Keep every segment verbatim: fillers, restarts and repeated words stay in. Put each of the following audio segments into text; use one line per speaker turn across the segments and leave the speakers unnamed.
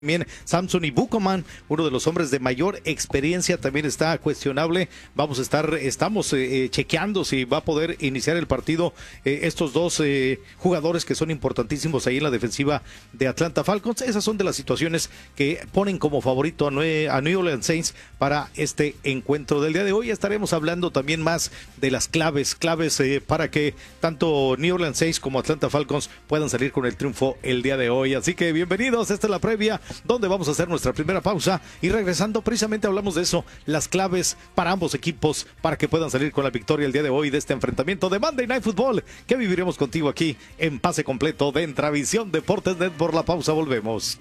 También Samson y Bukoman, uno de los hombres de mayor experiencia, también está cuestionable. Vamos a estar, estamos eh, chequeando si va a poder iniciar el partido eh, estos dos eh, jugadores que son importantísimos ahí en la defensiva de Atlanta Falcons. Esas son de las situaciones que ponen como favorito a, Nue- a New Orleans Saints para este encuentro del día de hoy. Estaremos hablando también más de las claves, claves eh, para que tanto New Orleans Saints como Atlanta Falcons puedan salir con el triunfo el día de hoy. Así que bienvenidos, esta es la previa, donde vamos a hacer nuestra primera pausa y regresando precisamente hablamos de eso, las claves para ambos equipos para que puedan salir con la victoria el día de hoy de este enfrentamiento de Monday Night Football que viviremos contigo aquí en Pase Completo de Entravisión Deportes Net. Por la pausa volvemos.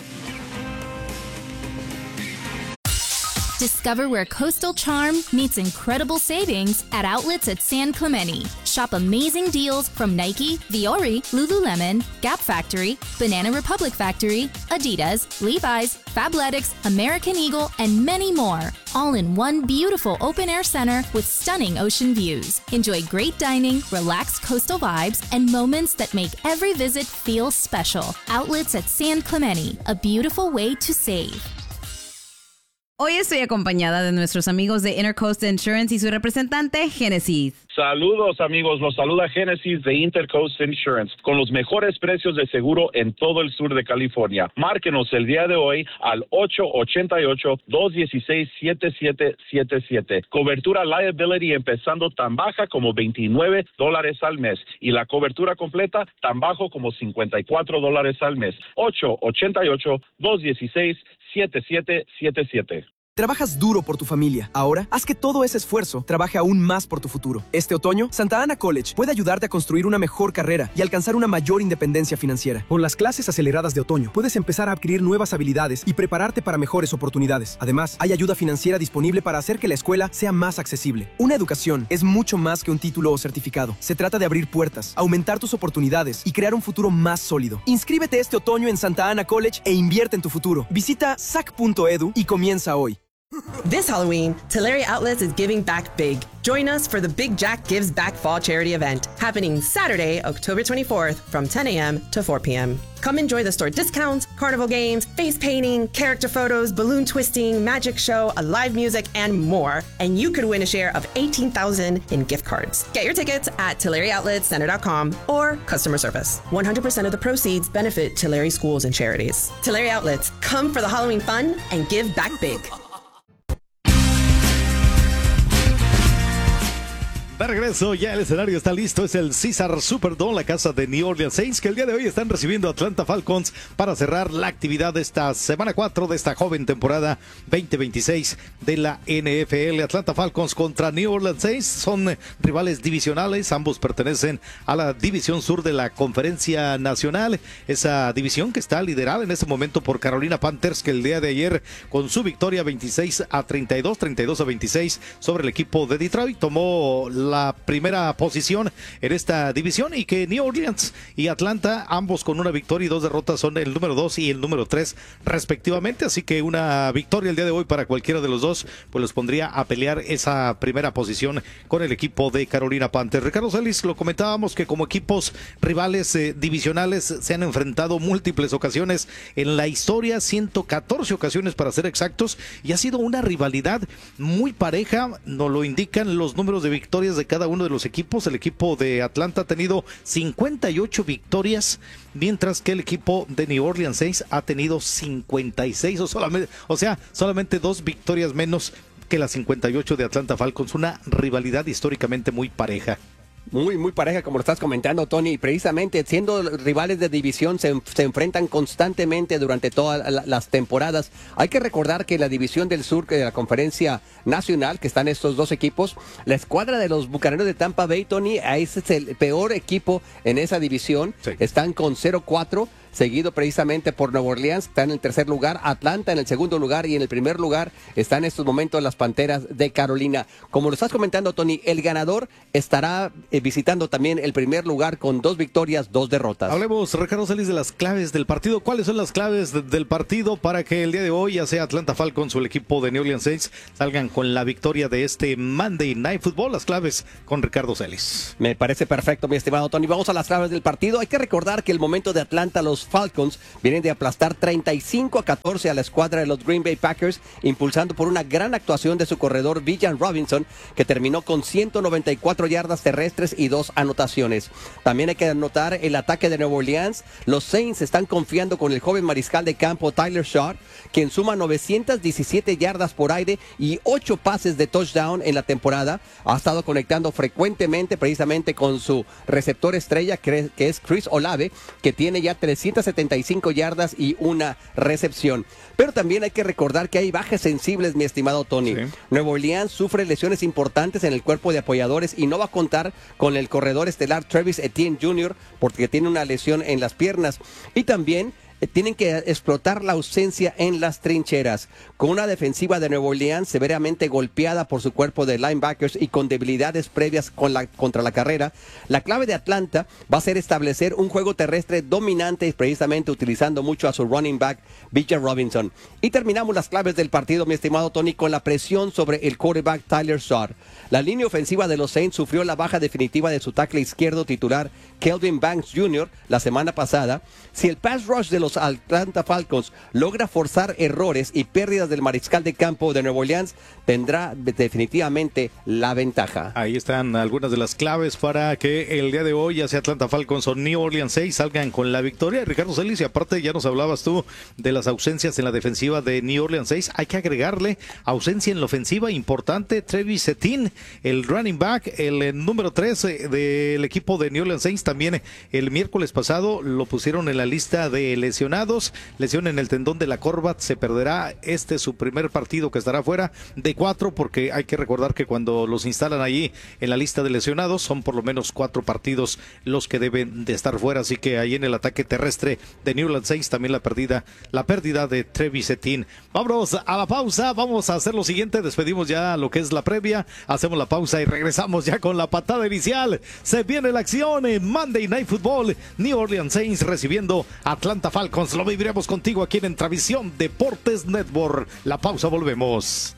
Discover where coastal charm meets incredible savings at outlets at San Clemente. Shop amazing deals from Nike, Viore, Lululemon, Gap Factory, Banana Republic Factory, Adidas, Levi's, Fabletics, American Eagle, and many more. All in one beautiful open-air center with stunning ocean views. Enjoy great dining, relaxed coastal vibes, and moments that make every visit feel special. Outlets at San Clemente, a beautiful way to save.
Hoy estoy acompañada de nuestros amigos de Intercoast Insurance y su representante, Genesis.
Saludos amigos, los saluda Genesis de Intercoast Insurance con los mejores precios de seguro en todo el sur de California. Márquenos el día de hoy al ocho ocho ocho, dos uno seis, siete siete siete siete. Cobertura liability empezando tan baja como veintinueve dólares al mes y la cobertura completa tan bajo como cincuenta y cuatro dólares al mes. ocho ocho ocho, dos uno seis, siete siete siete siete.
Trabajas duro por tu familia. Ahora, haz que todo ese esfuerzo trabaje aún más por tu futuro. Este otoño, Santa Ana College puede ayudarte a construir una mejor carrera y alcanzar una mayor independencia financiera. Con las clases aceleradas de otoño, puedes empezar a adquirir nuevas habilidades y prepararte para mejores oportunidades. Además, hay ayuda financiera disponible para hacer que la escuela sea más accesible. Una educación es mucho más que un título o certificado. Se trata de abrir puertas, aumentar tus oportunidades y crear un futuro más sólido. Inscríbete este otoño en Santa Ana College e invierte en tu futuro. Visita S A C punto edu y comienza hoy.
This Halloween, Tulare Outlets is giving back big. Join us for the Big Jack Gives Back Fall Charity event happening Saturday, October twenty-fourth from ten a.m. to four p.m. Come enjoy the store discounts, carnival games, face painting, character photos, balloon twisting, magic show, a live music, and more. And you could win a share of eighteen thousand dollars in gift cards. Get your tickets at Tulare Outlet Center dot com or customer service. one hundred percent of the proceeds benefit Tulare schools and charities. Tulare Outlets, come for the Halloween fun and give back big.
De regreso, ya el escenario está listo, es el Caesars Superdome, la casa de New Orleans Saints, que el día de hoy están recibiendo a Atlanta Falcons para cerrar la actividad de esta semana cuatro de esta joven temporada veinte veintiséis de la N F L. Atlanta Falcons contra New Orleans Saints son rivales divisionales, ambos pertenecen a la división sur de la Conferencia Nacional, esa división que está liderada en este momento por Carolina Panthers, que el día de ayer con su victoria veintiséis a treinta y dos, treinta y dos a veintiséis sobre el equipo de Detroit tomó la la primera posición en esta división y que New Orleans y Atlanta, ambos con una victoria y dos derrotas, son el número dos y el número tres respectivamente, así que una victoria el día de hoy para cualquiera de los dos pues los pondría a pelear esa primera posición con el equipo de Carolina Panthers. Ricardo Celis, lo comentábamos que como equipos rivales eh, divisionales se han enfrentado múltiples ocasiones en la historia, ciento catorce ocasiones para ser exactos, y ha sido una rivalidad muy pareja, nos lo indican los números de victorias de cada uno de los equipos. El equipo de Atlanta ha tenido cincuenta y ocho victorias, mientras que el equipo de New Orleans Saints ha tenido cincuenta y seis, o, solamente, o sea, solamente dos victorias menos que las cincuenta y ocho de Atlanta Falcons. Una rivalidad históricamente muy pareja.
Muy, muy pareja, como lo estás comentando, Tony, y precisamente siendo rivales de división se, se enfrentan constantemente durante todas la, las temporadas. Hay que recordar que la división del sur de la Conferencia Nacional, que están estos dos equipos, la escuadra de los Bucaneros de Tampa Bay, Tony, ese es el peor equipo en esa división, sí. Están con cero cuatro. Seguido precisamente por Nueva Orleans, está en el tercer lugar, Atlanta en el segundo lugar y en el primer lugar están en estos momentos las Panteras de Carolina. Como lo estás comentando, Tony, el ganador estará eh, visitando también el primer lugar con dos victorias, dos derrotas.
Hablemos, Ricardo Celis, de las claves del partido. ¿Cuáles son las claves de, del partido para que el día de hoy, ya sea Atlanta Falcons o el equipo de New Orleans Saints, salgan con la victoria de este Monday Night Football? Las claves con Ricardo Celis.
Me parece perfecto, mi estimado Tony. Vamos a las claves del partido. Hay que recordar que el momento de Atlanta los los Falcons vienen de aplastar treinta y cinco a catorce a la escuadra de los Green Bay Packers, impulsando por una gran actuación de su corredor Villan Robinson, que terminó con ciento noventa y cuatro yardas terrestres y dos anotaciones. También hay que anotar el ataque de Nueva Orleans. Los Saints están confiando con el joven mariscal de campo Tyler Shaw, quien suma novecientas diecisiete yardas por aire y ocho pases de touchdown en la temporada. Ha estado conectando frecuentemente precisamente con su receptor estrella, que es Chris Olave, que tiene ya trescientas setenta y cinco yardas y una recepción. Pero también hay que recordar que hay bajas sensibles, mi estimado Tony. Sí. Nueva Orleans sufre lesiones importantes en el cuerpo de apoyadores y no va a contar con el corredor estelar Travis Etienne junior porque tiene una lesión en las piernas. Y también tienen que explotar la ausencia en las trincheras. Con una defensiva de Nueva Orleans severamente golpeada por su cuerpo de linebackers y con debilidades previas con la, contra la carrera, la clave de Atlanta va a ser establecer un juego terrestre dominante, precisamente utilizando mucho a su running back, Villan Robinson. Y terminamos las claves del partido, mi estimado Tony, con la presión sobre el quarterback Tyler Shaw. La línea ofensiva de los Saints sufrió la baja definitiva de su tackle izquierdo titular, Kelvin Banks junior, la semana pasada. Si el pass rush de los Atlanta Falcons logra forzar errores y pérdidas del mariscal de campo de Nueva Orleans, tendrá definitivamente la ventaja.
Ahí están algunas de las claves para que el día de hoy, ya sea Atlanta Falcons o New Orleans Saints, salgan con la victoria. Ricardo Celis, y aparte ya nos hablabas tú de las ausencias en la defensiva de New Orleans Saints. Hay que agregarle ausencia en la ofensiva importante. Travis Etienne, el running back, el, el número tres del equipo de New Orleans Saints, también el miércoles pasado lo pusieron en la lista de lesionados. Lesión en el tendón de la corva, se perderá este su primer partido, que estará fuera de cuatro, porque hay que recordar que cuando los instalan allí en la lista de lesionados son por lo menos cuatro partidos los que deben de estar fuera. Así que ahí en el ataque terrestre de New Orleans Saints también la pérdida, la pérdida de Travis Etienne. Vámonos a la pausa, vamos a hacer lo siguiente, despedimos ya lo que es la previa, hacemos la pausa y regresamos ya con la patada inicial. Se viene la acción en Monday Night Football, New Orleans Saints recibiendo Atlanta Falcons. Lo viviremos contigo aquí en Entravisión Deportes Network. La pausa, volvemos.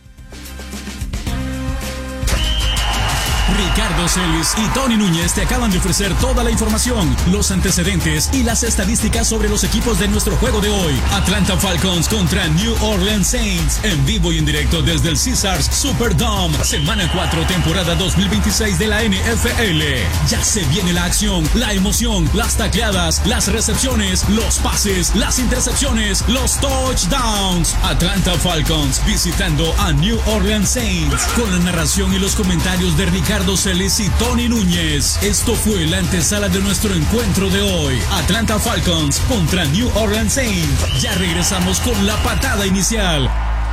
Ricardo Celis y Tony Núñez te acaban de ofrecer toda la información, los antecedentes y las estadísticas sobre los equipos de nuestro juego de hoy. Atlanta Falcons contra New Orleans Saints, en vivo y en directo desde el Caesars Superdome, semana cuatro, temporada dos mil veintiséis de la N F L. Ya se viene la acción, la emoción, las tacleadas, las recepciones, los pases, las intercepciones, los touchdowns. Atlanta Falcons visitando a New Orleans Saints, con la narración y los comentarios de Ricardo Celis y Tony Núñez. Esto fue la antesala de nuestro encuentro de hoy. Atlanta Falcons contra New Orleans Saints. Ya regresamos con la patada inicial.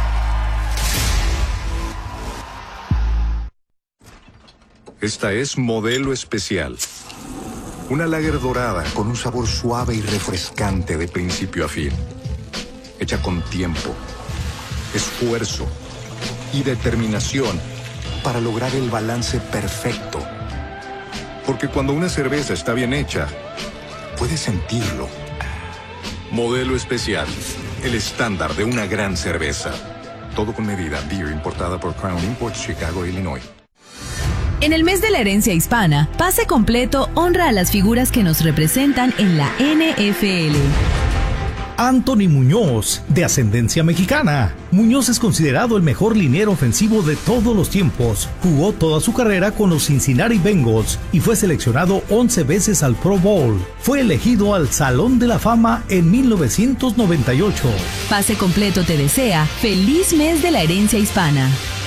Esta es Modelo Especial. Una lager dorada con un sabor suave y refrescante de principio a fin. Hecha con tiempo, esfuerzo y determinación para lograr el balance perfecto. Porque cuando una cerveza está bien hecha, puedes sentirlo. Modelo Especial, el estándar de una gran cerveza. Todo con medida. Beer importada por Crown Imports, Chicago, Illinois.
En el mes de la herencia hispana, Pase Completo honra a las figuras que nos representan en la N F L.
Anthony Muñoz, de ascendencia mexicana. Muñoz es considerado el mejor liniero ofensivo de todos los tiempos. Jugó toda su carrera con los Cincinnati Bengals y fue seleccionado once veces al Pro Bowl. Fue elegido al Salón de la Fama en mil novecientos noventa y ocho.
Pase Completo te desea feliz mes de la herencia hispana.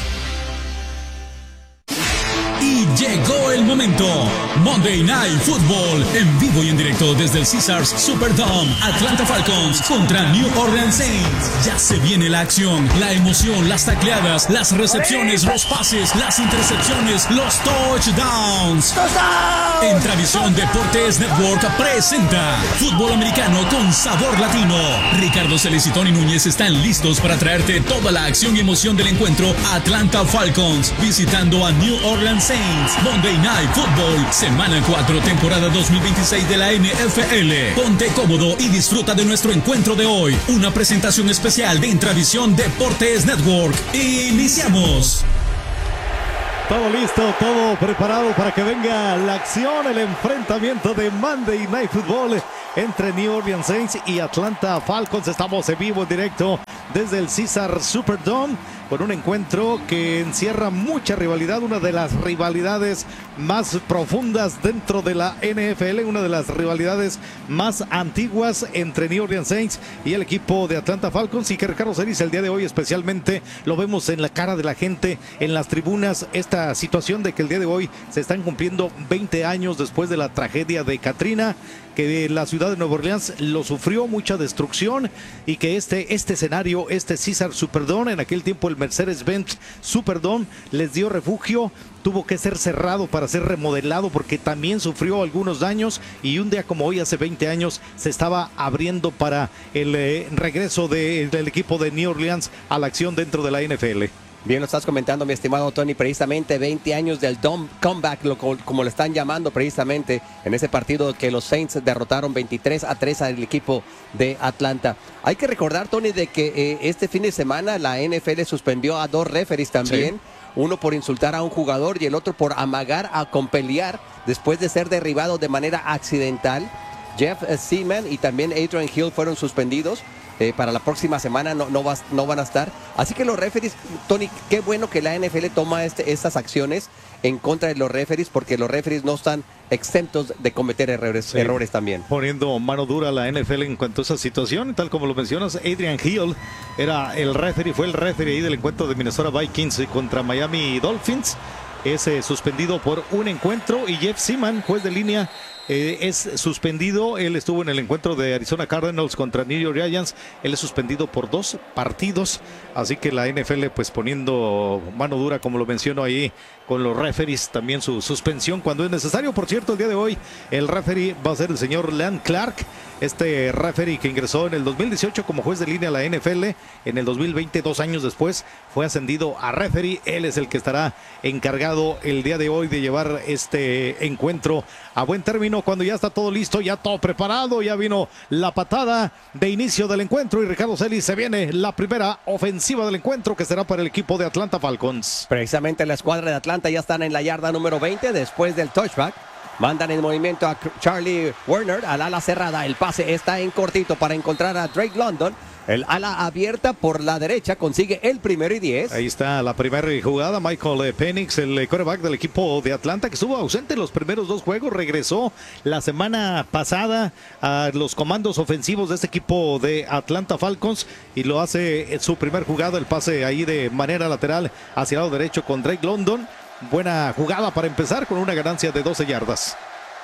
Y llegó el momento. Monday Night Football, en vivo y en directo desde el Caesars Superdome. Atlanta Falcons contra New Orleans Saints. Ya se viene la acción, la emoción, las tacleadas, las recepciones, los pases, las intercepciones, los touchdowns. Entravisión Deportes Network presenta Fútbol Americano con sabor latino. Ricardo Celis y Tony Núñez están listos para traerte toda la acción y emoción del encuentro. Atlanta Falcons visitando a New Orleans Saints. Monday Night Football, semana cuatro, temporada dos mil veintiséis de la N F L. Ponte cómodo y disfruta de nuestro encuentro de hoy. Una presentación especial de Intravisión Deportes Network. Iniciamos.
Todo listo, todo preparado para que venga la acción, el enfrentamiento de Monday Night Football entre New Orleans Saints y Atlanta Falcons. Estamos en vivo, en directo desde el Caesars Superdome, con un encuentro que encierra mucha rivalidad, una de las rivalidades más profundas dentro de la N F L, una de las rivalidades más antiguas entre New Orleans Saints y el equipo de Atlanta Falcons, y que Ricardo Celis el día de hoy especialmente lo vemos en la cara de la gente, en las tribunas, esta situación de que el día de hoy se están cumpliendo veinte años después de la tragedia de Katrina, que la ciudad de Nueva Orleans lo sufrió, mucha destrucción, y que este, este escenario, este Caesars Superdome, en aquel tiempo el Mercedes-Benz Superdome, les dio refugio. Tuvo que ser cerrado para ser remodelado porque también sufrió algunos daños, y un día como hoy, hace veinte años, se estaba abriendo para el eh, regreso de, del equipo de New Orleans a la acción dentro de la N F L.
Bien, lo estás comentando, mi estimado Tony, precisamente veinte años del Dome Comeback, lo, como lo están llamando precisamente en ese partido que los Saints derrotaron veintitrés a tres al equipo de Atlanta. Hay que recordar, Tony, de que eh, este fin de semana la N F L suspendió a dos referees también. Sí. Uno por insultar a un jugador y el otro por amagar a compelear después de ser derribado de manera accidental. Jeff Seaman y también Adrian Hill fueron suspendidos. Eh, para la próxima semana no, no, va, no van a estar. Así que los referees, Tony, qué bueno que la N F L toma este, estas acciones en contra de los referees, porque los referees no están exentos de cometer errores, sí, errores también.
Poniendo mano dura a la N F L en cuanto a esa situación, tal como lo mencionas. Adrian Hill era el referee, fue el referee ahí del encuentro de Minnesota Vikings contra Miami Dolphins. Es eh, suspendido por un encuentro, y Jeff Seaman, juez de línea, Eh, es suspendido. Él estuvo en el encuentro de Arizona Cardinals contra New York Giants. Él es suspendido por dos partidos. Así que la N F L pues poniendo mano dura, como lo menciono ahí, con los referees, también su suspensión cuando es necesario. Por cierto, el día de hoy el referee va a ser el señor Leon Clark, este referee que ingresó en el dos mil dieciocho como juez de línea a la N F L. En el dos mil veinte, dos años después, fue ascendido a referee. Él es el que estará encargado el día de hoy de llevar este encuentro a buen término, cuando ya está todo listo, ya todo preparado. Ya vino la patada de inicio del encuentro, y Ricardo Celis, se viene la primera ofensiva del encuentro, que será para el equipo de Atlanta Falcons.
Precisamente la escuadra de Atlanta ya están en la yarda número veinte después del touchback. Mandan en movimiento a Charlie Werner al ala cerrada. El pase está en cortito para encontrar a Drake London. El ala abierta por la derecha consigue el primero y diez.
Ahí está la primera jugada. Michael Penix, el quarterback del equipo de Atlanta, que estuvo ausente en los primeros dos juegos, regresó la semana pasada a los comandos ofensivos de este equipo de Atlanta Falcons, y lo hace en su primer jugada. El pase ahí de manera lateral hacia el lado derecho con Drake London. Buena jugada para empezar, con una ganancia de doce yardas.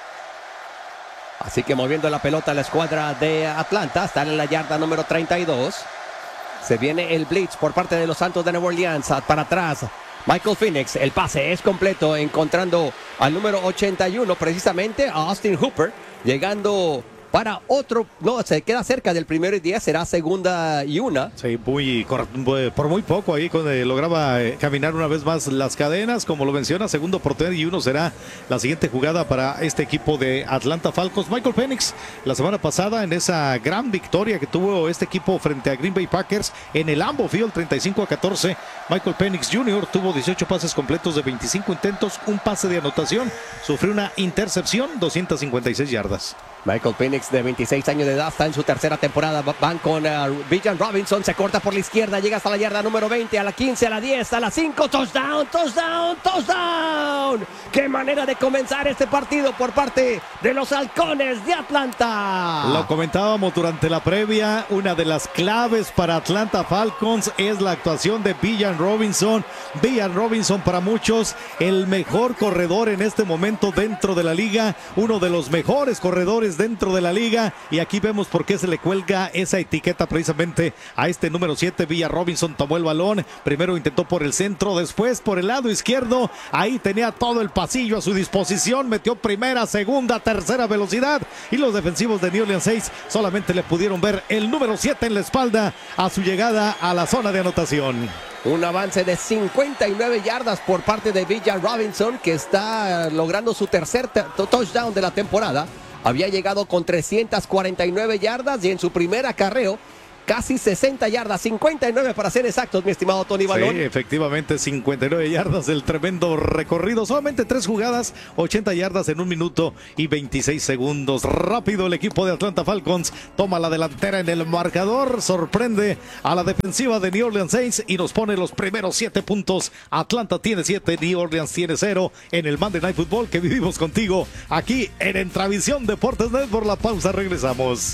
Así que moviendo la pelota la escuadra de Atlanta, están en la yarda número treinta y dos. Se viene el blitz por parte de los Santos de Nueva Orleans. Para atrás, Michael Penix. El pase es completo, encontrando al número ochenta y uno, precisamente a Austin Hooper, llegando para otro, no, se queda cerca del primero y diez, será segunda y una.
Sí, muy, por muy poco ahí cuando lograba eh, caminar una vez más las cadenas, como lo menciona, segundo oportunidad y uno será la siguiente jugada para este equipo de Atlanta Falcons. Michael Penix, la semana pasada en esa gran victoria que tuvo este equipo frente a Green Bay Packers en el Lambeau Field, treinta y cinco a catorce, Michael Penix junior tuvo dieciocho pases completos de veinticinco intentos, un pase de anotación, sufrió una intercepción, doscientas cincuenta y seis yardas.
Michael Penix, de veintiséis años de edad, está en su tercera temporada. Van con uh, Bijan Robinson, se corta por la izquierda, llega hasta la yarda número veinte, a la quince, a la diez, a la cinco, touchdown, touchdown, touchdown. ¡Qué manera de comenzar este partido por parte de los Halcones de Atlanta!
Lo comentábamos durante la previa, una de las claves para Atlanta Falcons es la actuación de Bijan Robinson. Bijan Robinson, para muchos, el mejor corredor en este momento dentro de la liga, uno de los mejores corredores dentro de la liga, y aquí vemos por qué se le cuelga esa etiqueta precisamente a este número siete. Bijan Robinson tomó el balón, primero intentó por el centro, después por el lado izquierdo, ahí tenía todo el pasillo a su disposición, metió primera, segunda, tercera velocidad, y los defensivos de New Orleans Saints solamente le pudieron ver el número siete en la espalda a su llegada a la zona de anotación.
Un avance de cincuenta y nueve yardas por parte de Bijan Robinson, que está logrando su tercer touchdown de la temporada. Había llegado con trescientas cuarenta y nueve yardas, y en su primer acarreo casi sesenta yardas, cincuenta y nueve para ser exactos, mi estimado Tony Balón.
Sí, efectivamente, cincuenta y nueve yardas, el tremendo recorrido, solamente tres jugadas, ochenta yardas en un minuto y veintiséis segundos. Rápido el equipo de Atlanta Falcons toma la delantera en el marcador, sorprende a la defensiva de New Orleans Saints y nos pone los primeros siete puntos. Atlanta tiene siete, New Orleans tiene cero en el Monday Night Football que vivimos contigo aquí en Entravisión Deportes Net. Por la pausa regresamos.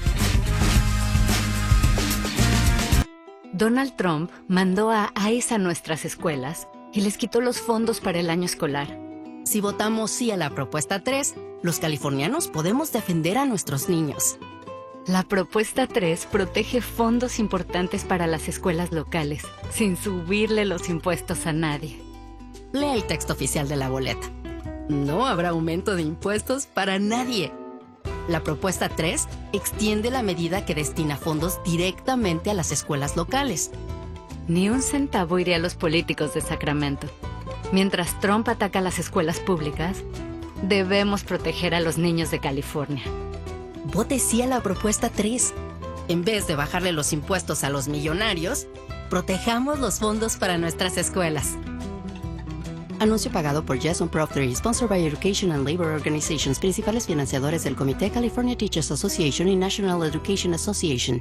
Donald Trump mandó a ICE a nuestras escuelas y les quitó los fondos para el año escolar.
Si votamos sí a la propuesta tres, los californianos podemos defender a nuestros niños.
La propuesta tres protege fondos importantes para las escuelas locales, sin subirle los impuestos a nadie.
Lea el texto oficial de la boleta. No habrá aumento de impuestos para nadie. La propuesta tres extiende la medida que destina fondos directamente a las escuelas locales.
Ni un centavo iría a los políticos de Sacramento. Mientras Trump ataca a las escuelas públicas, debemos proteger a los niños de California.
Vote sí a la propuesta tres. En vez de bajarle los impuestos a los millonarios, protejamos los fondos para nuestras escuelas. Anuncio pagado por Jason Proctor, sponsored by Education and Labor Organizations, principales financiadores del Comité California Teachers Association y National Education Association.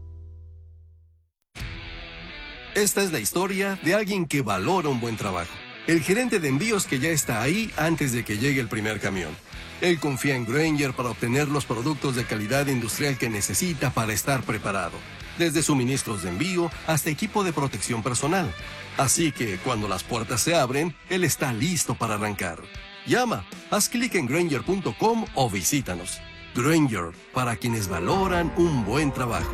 Esta es la historia de alguien que valora un buen trabajo. El gerente de envíos que ya está ahí antes de que llegue el primer camión. Él confía en Grainger para obtener los productos de calidad industrial que necesita para estar preparado. Desde suministros de envío hasta equipo de protección personal. Así que cuando las puertas se abren, él está listo para arrancar. Llama, haz clic en Grainger punto com o visítanos. Grainger, para quienes valoran un buen trabajo.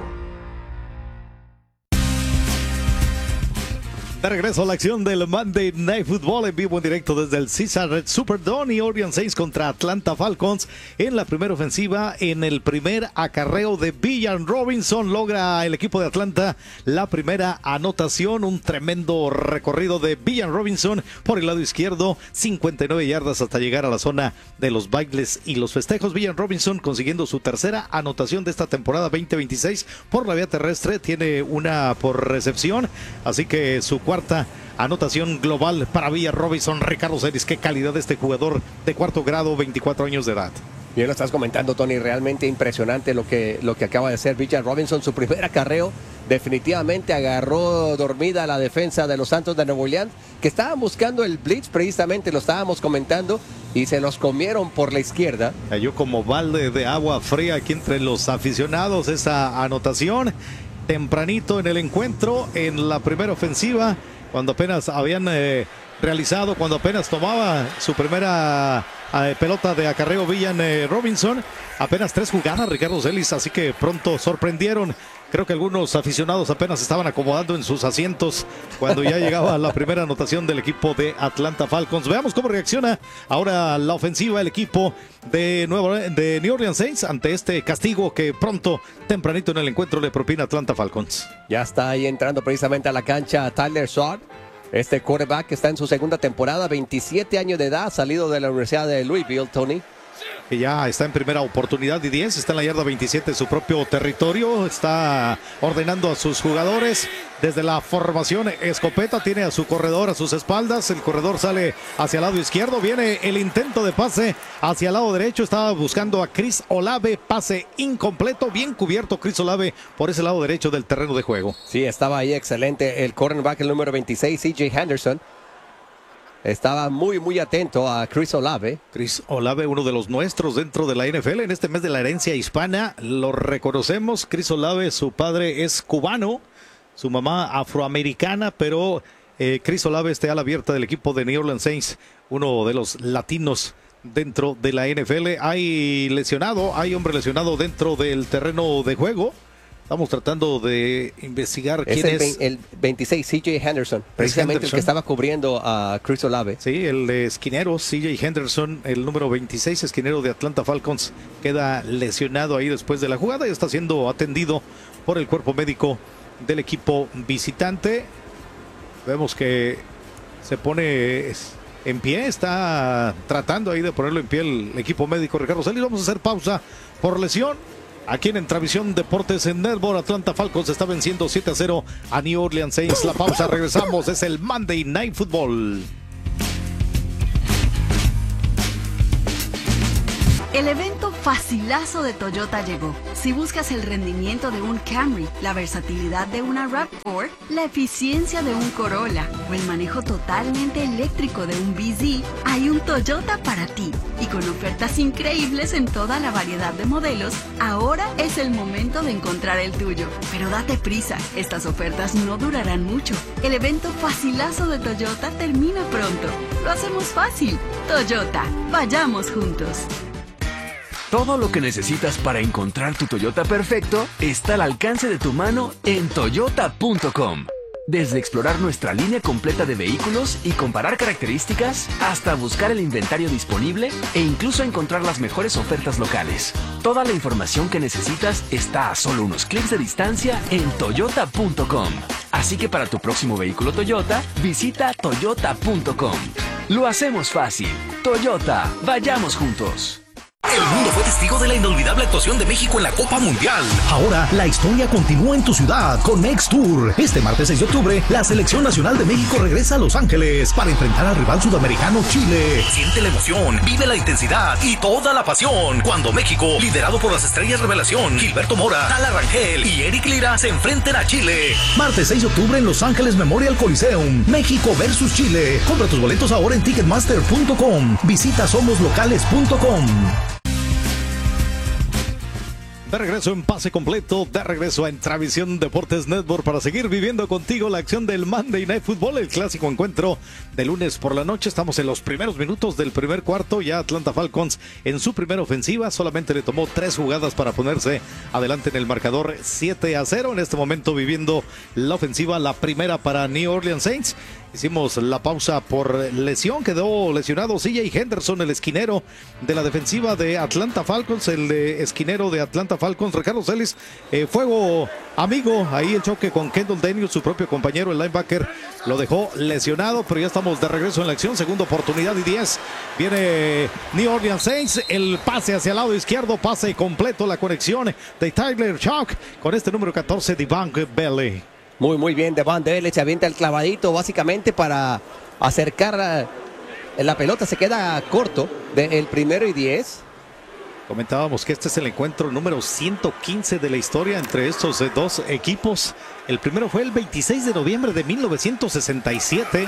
De regreso a la acción del Monday Night Football en vivo en directo desde el Caesars Superdome. Y Orleans Saints contra Atlanta Falcons en la primera ofensiva. En el primer acarreo de Villan Robinson logra el equipo de Atlanta la primera anotación. Un tremendo recorrido de Villan Robinson por el lado izquierdo, cincuenta y nueve yardas hasta llegar a la zona de los bailes y los festejos. Villan Robinson consiguiendo su tercera anotación de esta temporada veinte veintiséis por la vía terrestre. Tiene una por recepción, así que su cuarta anotación global para Villan Robinson. Ricardo Celis, qué calidad de este jugador de cuarto grado, veinticuatro años de edad.
Bien lo estás comentando, Tony, realmente impresionante lo que, lo que acaba de hacer Villan Robinson. Su primer acarreo definitivamente agarró dormida a la defensa de los Santos de Nueva Orleans, que estaban buscando el blitz, precisamente lo estábamos comentando, y se los comieron por la izquierda.
Cayó como balde de agua fría aquí entre los aficionados esa anotación. Tempranito en el encuentro, en la primera ofensiva, cuando apenas habían eh, realizado, cuando apenas tomaba su primera eh, pelota de acarreo Villan eh, Robinson, apenas tres jugadas, Ricardo Celis, así que pronto sorprendieron. Creo que algunos aficionados apenas estaban acomodando en sus asientos cuando ya llegaba la primera anotación del equipo de Atlanta Falcons. Veamos cómo reacciona ahora la ofensiva, el equipo de, Nuevo, de New Orleans Saints ante este castigo que pronto, tempranito en el encuentro, le propina Atlanta Falcons.
Ya está ahí entrando precisamente a la cancha Tyler Shaw, este quarterback que está en su segunda temporada, veintisiete años de edad, salido de la Universidad de Louisville, Tony.
Que ya está en primera oportunidad y diez, está en la yarda veintisiete de su propio territorio, está ordenando a sus jugadores desde la formación escopeta, tiene a su corredor a sus espaldas, el corredor sale hacia el lado izquierdo, viene el intento de pase hacia el lado derecho, estaba buscando a Chris Olave, pase incompleto, bien cubierto Chris Olave por ese lado derecho del terreno de juego.
Sí, estaba ahí excelente el cornerback, el número veintiséis, C J Henderson. Estaba muy, muy atento a Chris Olave.
Chris Olave, uno de los nuestros dentro de la N F L. En este mes de la herencia hispana lo reconocemos. Chris Olave, su padre es cubano, su mamá afroamericana, pero eh, Chris Olave está a la abierta del equipo de New Orleans Saints, uno de los latinos dentro de la N F L. Hay lesionado, hay hombre lesionado dentro del terreno de juego. Estamos tratando de investigar quién
es. El,
es.
el veintiséis, C J Henderson, precisamente Henderson, el que estaba cubriendo a Chris Olave.
Sí, el esquinero, C J Henderson, el número veintiséis, esquinero de Atlanta Falcons, queda lesionado ahí después de la jugada y está siendo atendido por el cuerpo médico del equipo visitante. Vemos que se pone en pie, está tratando ahí de ponerlo en pie el equipo médico Ricardo Celis. Vamos a hacer pausa por lesión. Aquí en Entravisión Deportes en Network, Atlanta Falcons está venciendo siete a cero a New Orleans Saints. La pausa, regresamos, es el Monday Night Football.
El evento facilazo de Toyota llegó. Si buscas el rendimiento de un Camry, la versatilidad de una RAV cuatro, la eficiencia de un Corolla o el manejo totalmente eléctrico de un B Z, hay un Toyota para ti. Y con ofertas increíbles en toda la variedad de modelos, ahora es el momento de encontrar el tuyo. Pero date prisa, estas ofertas no durarán mucho. El evento facilazo de Toyota termina pronto. Lo hacemos fácil. Toyota, vayamos juntos.
Todo lo que necesitas para encontrar tu Toyota perfecto está al alcance de tu mano en toyota punto com. Desde explorar nuestra línea completa de vehículos y comparar características, hasta buscar el inventario disponible e incluso encontrar las mejores ofertas locales. Toda la información que necesitas está a solo unos clics de distancia en toyota punto com. Así que para tu próximo vehículo Toyota, visita toyota punto com. Lo hacemos fácil. Toyota, vayamos juntos.
El mundo fue testigo de la inolvidable actuación de México en la Copa Mundial.
Ahora, la historia continúa en tu ciudad con Next Tour. Este martes seis de octubre, la Selección Nacional de México regresa a Los Ángeles para enfrentar al rival sudamericano Chile.
Siente la emoción, vive la intensidad y toda la pasión cuando México, liderado por las estrellas revelación Gilberto Mora, Tala Rangel y Eric Lira, se enfrenten a Chile.
Martes seis de octubre en Los Ángeles Memorial Coliseum. México versus Chile. Compra tus boletos ahora en ticketmaster punto com. Visita somos locales punto com.
De regreso en pase completo, de regreso a Entravisión Deportes Network para seguir viviendo contigo la acción del Monday Night Football, el clásico encuentro de lunes por la noche. Estamos en los primeros minutos del primer cuarto, ya Atlanta Falcons en su primera ofensiva, solamente le tomó tres jugadas para ponerse adelante en el marcador siete a cero. En este momento viviendo la ofensiva, la primera para New Orleans Saints. Hicimos la pausa por lesión, quedó lesionado C J Henderson, el esquinero de la defensiva de Atlanta Falcons, el de esquinero de Atlanta Falcons, Ricardo Celis, eh, fuego amigo, ahí el choque con Kendall Daniels, su propio compañero, el linebacker, lo dejó lesionado, pero ya estamos de regreso en la acción, segunda oportunidad y diez, viene New Orleans Saints, el pase hacia el lado izquierdo, pase completo, la conexión de Tyler Shough con este número catorce, Devon Bailey.
Muy, muy bien, Devon Bailey se avienta el clavadito básicamente para acercar a, la pelota, se queda corto del primero y diez.
Comentábamos que este es el encuentro número ciento quince de la historia entre estos eh, dos equipos. El primero fue el veintiséis de noviembre de mil novecientos sesenta y siete.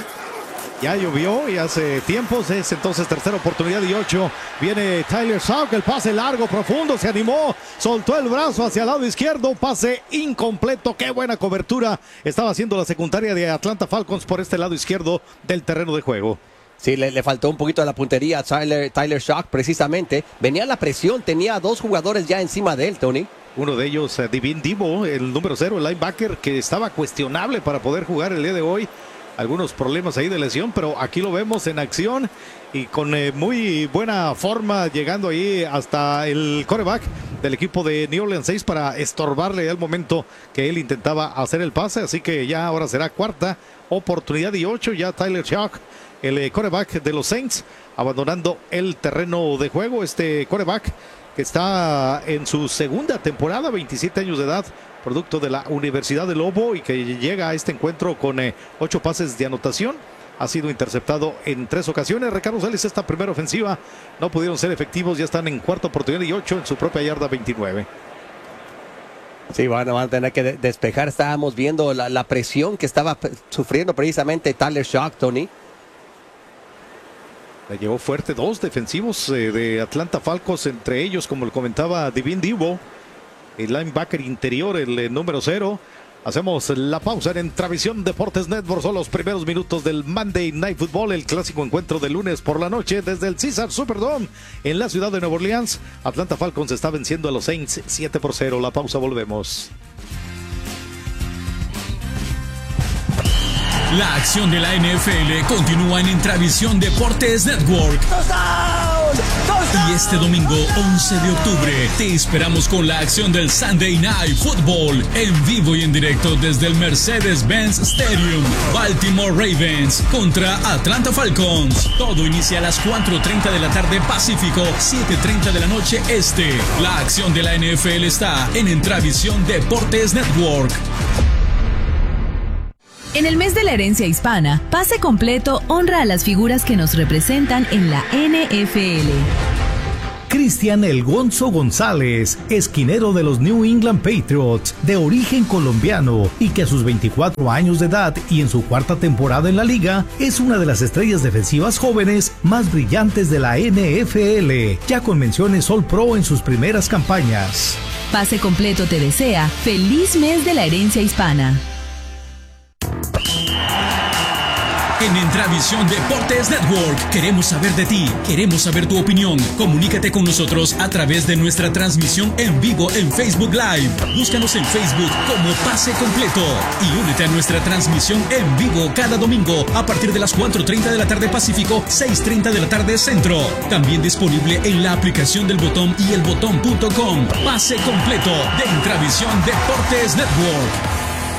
Ya llovió y hace tiempos, es entonces tercera oportunidad y ocho. Viene Tyler Shough, el pase largo, profundo, se animó, soltó el brazo hacia el lado izquierdo, pase incompleto, qué buena cobertura estaba haciendo la secundaria de Atlanta Falcons por este lado izquierdo del terreno de juego.
Sí, le, le faltó un poquito de la puntería a Tyler, Tyler Shough precisamente. Venía la presión, tenía dos jugadores ya encima de él, Tony.
Uno de ellos, uh, Devin Divo, el número cero, el linebacker, que estaba cuestionable para poder jugar el día de hoy. Algunos problemas ahí de lesión, pero aquí lo vemos en acción y con eh, muy buena forma, llegando ahí hasta el quarterback del equipo de New Orleans Saints para estorbarle al momento que él intentaba hacer el pase. Así que ya ahora será cuarta oportunidad y ocho. Ya Tyler Shough, el eh, quarterback de los Saints, abandonando el terreno de juego. Este quarterback que está en su segunda temporada, veintisiete años de edad, producto de la Universidad de Lobo, y que llega a este encuentro con eh, ocho pases de anotación. Ha sido interceptado en tres ocasiones. Ricardo Celis, esta primera ofensiva no pudieron ser efectivos, ya están en cuarta oportunidad y ocho en su propia yarda veintinueve.
Sí, van, van a tener que de- despejar. Estábamos viendo la, la presión que estaba p- sufriendo precisamente Tyler Shough, Tony.
Le llevó fuerte dos defensivos eh, de Atlanta Falcons, entre ellos, como lo comentaba Devin Divo, el linebacker interior, el eh, número cero. Hacemos la pausa en Entravisión Deportes Network. Son los primeros minutos del Monday Night Football, el clásico encuentro de lunes por la noche desde el Caesars Superdome en la ciudad de Nueva Orleans. Atlanta Falcons está venciendo a los Saints siete por cero. La pausa, volvemos.
La acción de la N F L continúa en Entravisión Deportes Network. Y este domingo once de octubre te esperamos con la acción del Sunday Night Football en vivo y en directo desde el Mercedes-Benz Stadium. Baltimore Ravens contra Atlanta Falcons. Todo inicia a las cuatro treinta de la tarde Pacífico, siete treinta de la noche Este. La acción de la N F L está en Entravisión Deportes Network.
En el mes de la herencia hispana, Pase Completo honra a las figuras que nos representan en la N F L.
Cristian El Gonzo González, esquinero de los New England Patriots, de origen colombiano y que a sus veinticuatro años de edad y en su cuarta temporada en la liga, es una de las estrellas defensivas jóvenes más brillantes de la N F L, ya con menciones All Pro en sus primeras campañas.
Pase Completo te desea feliz mes de la herencia hispana.
En Entravisión Deportes Network queremos saber de ti, queremos saber tu opinión. Comunícate con nosotros a través de nuestra transmisión en vivo en Facebook Live. Búscanos en Facebook como Pase Completo y únete a nuestra transmisión en vivo cada domingo a partir de las cuatro treinta de la tarde Pacífico, seis treinta de la tarde Centro. También disponible en la aplicación del Botón y el botón punto com. Pase Completo de Entravisión Deportes Network.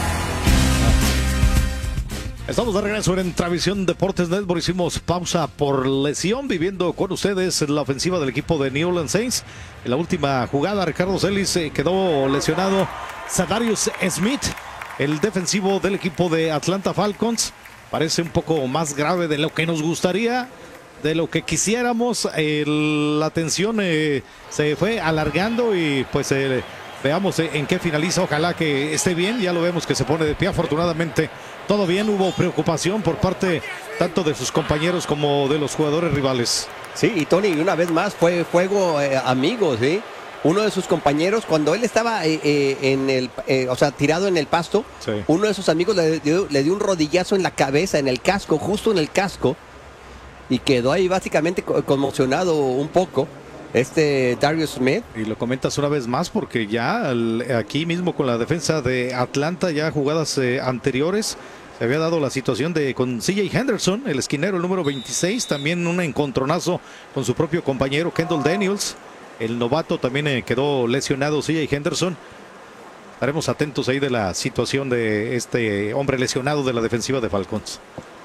Estamos de regreso en Entravisión Deportes Network. Hicimos pausa por lesión, viviendo con ustedes la ofensiva del equipo de New Orleans Saints. En la última jugada, Ricardo Celis eh, quedó lesionado. Zadarius Smith, el defensivo del equipo de Atlanta Falcons, parece un poco más grave de lo que nos gustaría, de lo que quisiéramos. El, la tensión eh, se fue alargando y pues eh, veamos eh, en qué finaliza. Ojalá que esté bien. Ya lo vemos que se pone de pie. Afortunadamente todo bien. Hubo preocupación por parte tanto de sus compañeros como de los jugadores rivales.
Sí, y Tony, una vez más fue juego eh, amigos, ¿sí? Uno de sus compañeros, cuando él estaba eh, eh, en el, eh, o sea, tirado en el pasto, sí, uno de sus amigos le dio, le dio un rodillazo en la cabeza, en el casco, justo en el casco, y quedó ahí básicamente conmocionado un poco. Este Darius Smith.
Y lo comentas una vez más porque ya el, aquí mismo con la defensa de Atlanta, ya jugadas eh, anteriores, se había dado la situación de con C J Henderson, el esquinero, el número veintiséis, también un encontronazo con su propio compañero Kendall Daniels. El novato también eh, quedó lesionado, C J Henderson. Estaremos atentos ahí de la situación de este hombre lesionado de la defensiva de Falcons.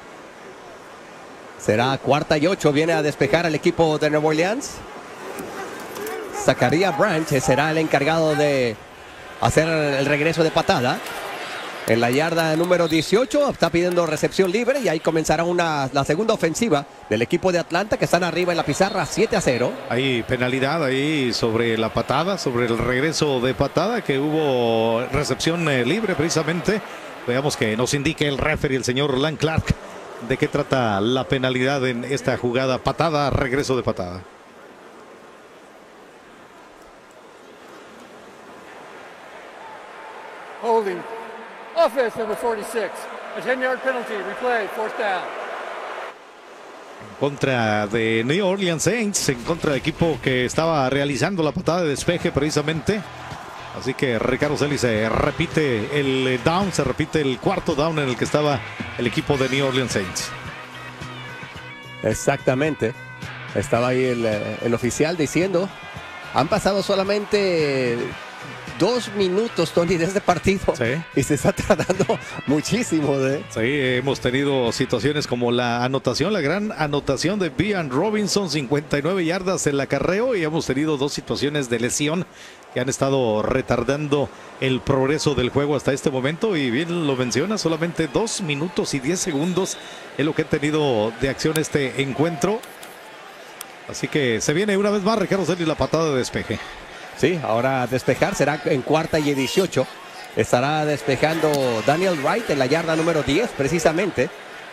Será cuarta y ocho, viene a despejar al equipo de Nueva Orleans. Zachariah Branch será el encargado de hacer el regreso de patada. En la yarda número dieciocho está pidiendo recepción libre y ahí comenzará una, la segunda ofensiva del equipo de Atlanta, que están arriba en la pizarra siete a cero.
Hay penalidad ahí sobre la patada, sobre el regreso de patada, que hubo recepción eh, libre precisamente. Veamos que nos indique el referee, el señor Lan Clark, de qué trata la penalidad en esta jugada. Patada, regreso de patada.
Holding. Offense number forty-six. A ten-yard penalty. Replay. Fourth down.
En contra de New Orleans Saints, en contra del equipo que estaba realizando la patada de despeje precisamente. Así que Ricardo Celis se repite el down, se repite el cuarto down en el que estaba el equipo de New Orleans Saints.
Exactamente. Estaba ahí el, el oficial diciendo, han pasado solamente dos minutos, Tony, de este partido. Sí. Y se está tratando muchísimo de...
Sí, hemos tenido situaciones como la anotación, la gran anotación de Bian Robinson, cincuenta y nueve yardas el acarreo, y hemos tenido dos situaciones de lesión que han estado retardando el progreso del juego hasta este momento. Y bien lo menciona, solamente dos minutos y diez segundos es lo que ha tenido de acción este encuentro. Así que se viene una vez más Ricardo Celis la patada de despeje.
Sí, ahora despejar será en cuarta y dieciocho. Estará despejando Daniel Wright en la yarda número diez, precisamente.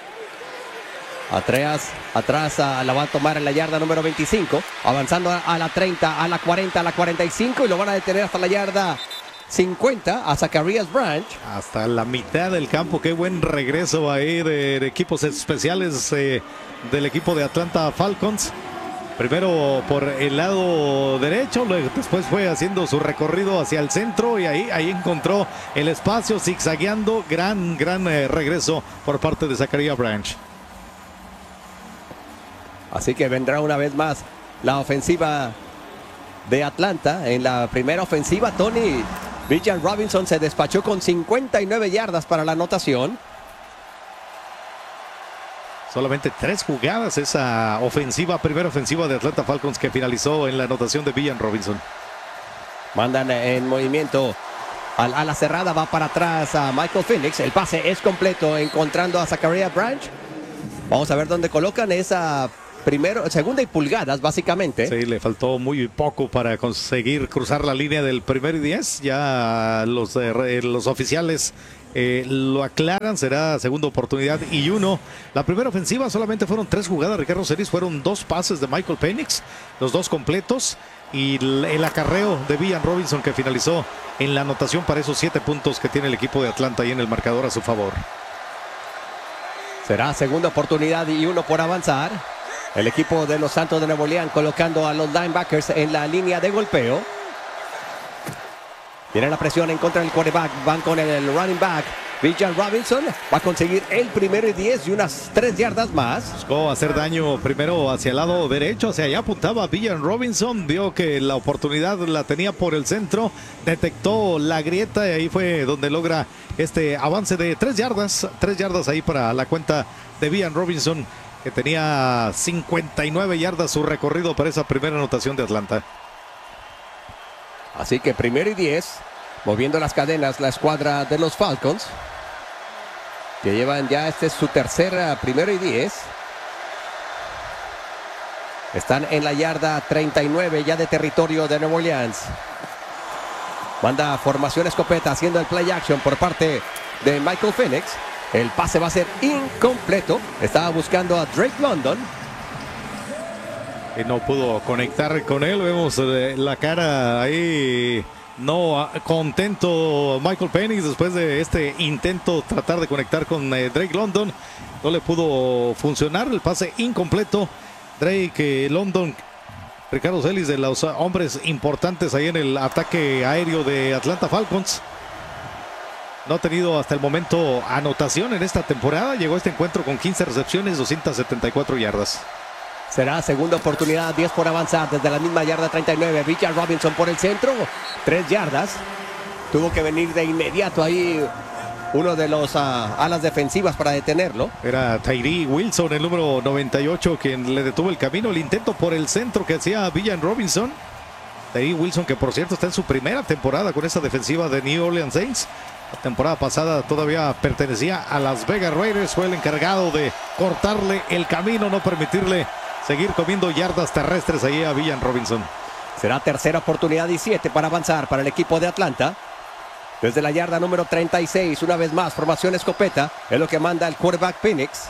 Atrás, atrás a, la va a tomar en la yarda número veinticinco. Avanzando a, a la treinta, a la cuarenta, a la cuarenta y cinco. Y lo van a detener hasta la yarda cincuenta a Zacharias Branch.
Hasta la mitad del campo. Qué buen regreso ahí de, de equipos especiales eh, del equipo de Atlanta Falcons. Primero por el lado derecho, después fue haciendo su recorrido hacia el centro y ahí, ahí encontró el espacio zigzagueando. Gran, gran eh, regreso por parte de Zachariah Branch.
Así que vendrá una vez más la ofensiva de Atlanta. En la primera ofensiva, Tony, Bijan Robinson se despachó con cincuenta y nueve yardas para la anotación.
Solamente tres jugadas esa ofensiva, primera ofensiva de Atlanta Falcons, que finalizó en la anotación de Bijan Robinson.
Mandan en movimiento al ala cerrada, va para atrás a Michael Penix. El pase es completo, encontrando a Zachariah Branch. Vamos a ver dónde colocan esa primero, segunda y pulgadas, básicamente.
Sí, le faltó muy poco para conseguir cruzar la línea del primero y diez. Ya los, eh, los oficiales eh, lo aclaran, será segunda oportunidad y uno. La primera ofensiva solamente fueron tres jugadas, Ricardo Celis, fueron dos pases de Michael Penix, los dos completos, y el acarreo de Bijan Robinson, que finalizó en la anotación para esos siete puntos que tiene el equipo de Atlanta y en el marcador a su favor.
Será segunda oportunidad y uno por avanzar. El equipo de los Santos de Nuevo León colocando a los linebackers en la línea de golpeo. Tiene la presión en contra del quarterback. Van con el running back. Bijan Robinson va a conseguir el primero y diez y unas tres yardas más.
Buscó hacer daño primero hacia el lado derecho. Hacia allá apuntaba Bijan Robinson. Vio que la oportunidad la tenía por el centro. Detectó la grieta y ahí fue donde logra este avance de tres yardas. Tres yardas ahí para la cuenta de Bijan Robinson, que tenía cincuenta y nueve yardas su recorrido para esa primera anotación de Atlanta.
Así que primero y diez, moviendo las cadenas la escuadra de los Falcons, que llevan ya, este es su tercera primero y diez. Están en la yarda treinta y nueve ya de territorio de Nueva Orleans. Manda formación escopeta haciendo el play action por parte de Michael Penix. El pase va a ser incompleto. Estaba buscando a Drake London.
Y no pudo conectar con él. Vemos eh, la cara ahí no contento Michael Penix después de este intento tratar de conectar con eh, Drake London. No le pudo funcionar. El pase incompleto. Drake eh, London, Ricardo Celis, de los hombres importantes ahí en el ataque aéreo de Atlanta Falcons. No ha tenido hasta el momento anotación en esta temporada. Llegó a este encuentro con quince recepciones, doscientas setenta y cuatro yardas.
Será segunda oportunidad, diez por avanzar desde la misma yarda treinta y nueve. Bijan Robinson por el centro, tres yardas. Tuvo que venir de inmediato ahí uno de los uh, alas defensivas para detenerlo.
Era Tyree Wilson, el número noventa y ocho, quien le detuvo el camino. El intento por el centro que hacía Bijan Robinson. Tyree Wilson, que por cierto está en su primera temporada con esa defensiva de New Orleans Saints. La temporada pasada todavía pertenecía a Las Vegas Raiders. Fue el encargado de cortarle el camino, no permitirle seguir comiendo yardas terrestres ahí a Bijan Robinson.
Será tercera oportunidad y siete para avanzar para el equipo de Atlanta. Desde la yarda número treinta y seis, una vez más, formación escopeta. Es lo que manda el quarterback Penix.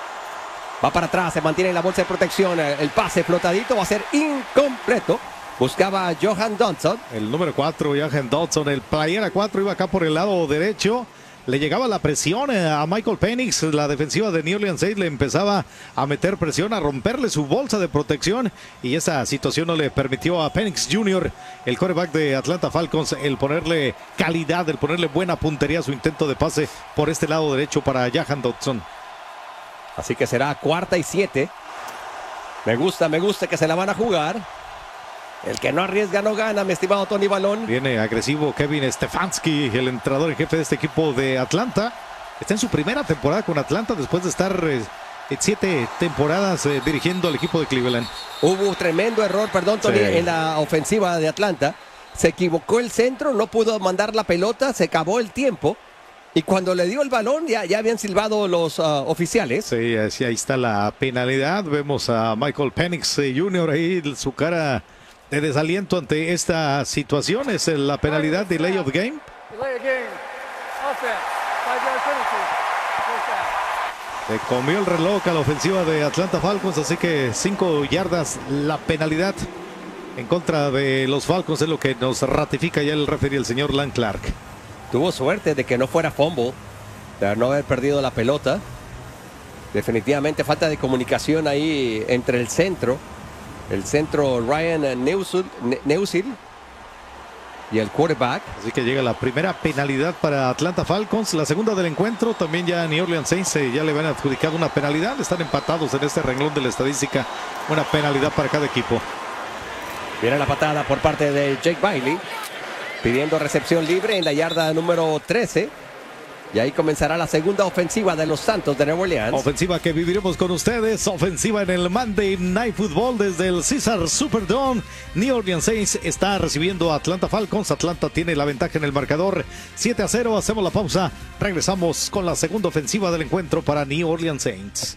Va para atrás, se mantiene en la bolsa de protección. El pase flotadito va a ser incompleto. Buscaba a Johan Dodson.
El número cuatro, Johan Dodson. El playera cuatro iba acá por el lado derecho. Le llegaba la presión a Michael Penix. La defensiva de New Orleans Saints le empezaba a meter presión, a romperle su bolsa de protección. Y esa situación no le permitió a Penix junior, el quarterback de Atlanta Falcons, el ponerle calidad, el ponerle buena puntería a su intento de pase por este lado derecho para Johan Dodson.
Así que será cuarta y siete. Me gusta, me gusta que se la van a jugar. El que no arriesga no gana, mi estimado Tony Balón.
Viene agresivo Kevin Stefanski, el entrenador y jefe de este equipo de Atlanta. Está en su primera temporada con Atlanta después de estar eh, siete temporadas eh, dirigiendo al equipo de Cleveland.
Hubo un tremendo error, perdón, Tony,
Sí.
en la ofensiva de Atlanta. Se equivocó el centro, no pudo mandar la pelota, se acabó el tiempo. Y cuando le dio el balón, ya, ya habían silbado los uh, oficiales.
Sí, así, ahí está la penalidad. Vemos a Michael Penix eh, junior ahí, su cara de desaliento ante esta situación. Es la penalidad de delay of game.
Delay of game. Offense. Five-yard penalty. First down.
Se comió el reloj a la ofensiva de Atlanta Falcons, así que cinco yardas la penalidad en contra de los Falcons, es lo que nos ratifica ya el referee, el señor Lan Clark.
Tuvo suerte de que no fuera fumble, de no haber perdido la pelota. Definitivamente falta de comunicación ahí entre el centro, el centro Ryan Neusil, Neusil y el quarterback.
Así que llega la primera penalidad para Atlanta Falcons, la segunda del encuentro. También ya New Orleans Saints eh, ya le van a adjudicar una penalidad. Están empatados en este renglón de la estadística. Una penalidad para cada equipo.
Viene la patada por parte de Jake Bailey, pidiendo recepción libre en la yarda número trece. Y ahí comenzará la segunda ofensiva de los Santos de Nueva Orleans.
Ofensiva que viviremos con ustedes. Ofensiva en el Monday Night Football desde el Caesars Superdome. New Orleans Saints está recibiendo a Atlanta Falcons. Atlanta tiene la ventaja en el marcador siete a cero. Hacemos la pausa. Regresamos con la segunda ofensiva del encuentro para New Orleans Saints.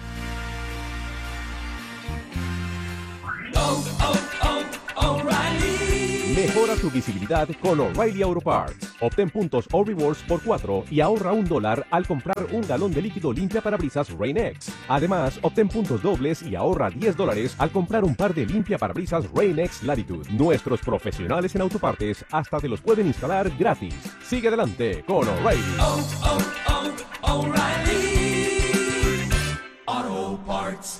Oh, oh, oh, O'Reilly. Mejora tu visibilidad con O'Reilly Auto Parts. Obtén puntos o rewards por cuatro y ahorra un dólar al comprar un galón de líquido limpia parabrisas Rain-X. Además, obtén puntos dobles y ahorra diez dólares al comprar un par de limpia parabrisas Rain-X Latitude. Nuestros profesionales en autopartes hasta te los pueden instalar gratis. Sigue adelante con O'Reilly. Oh, oh, oh, O'Reilly Auto Parts.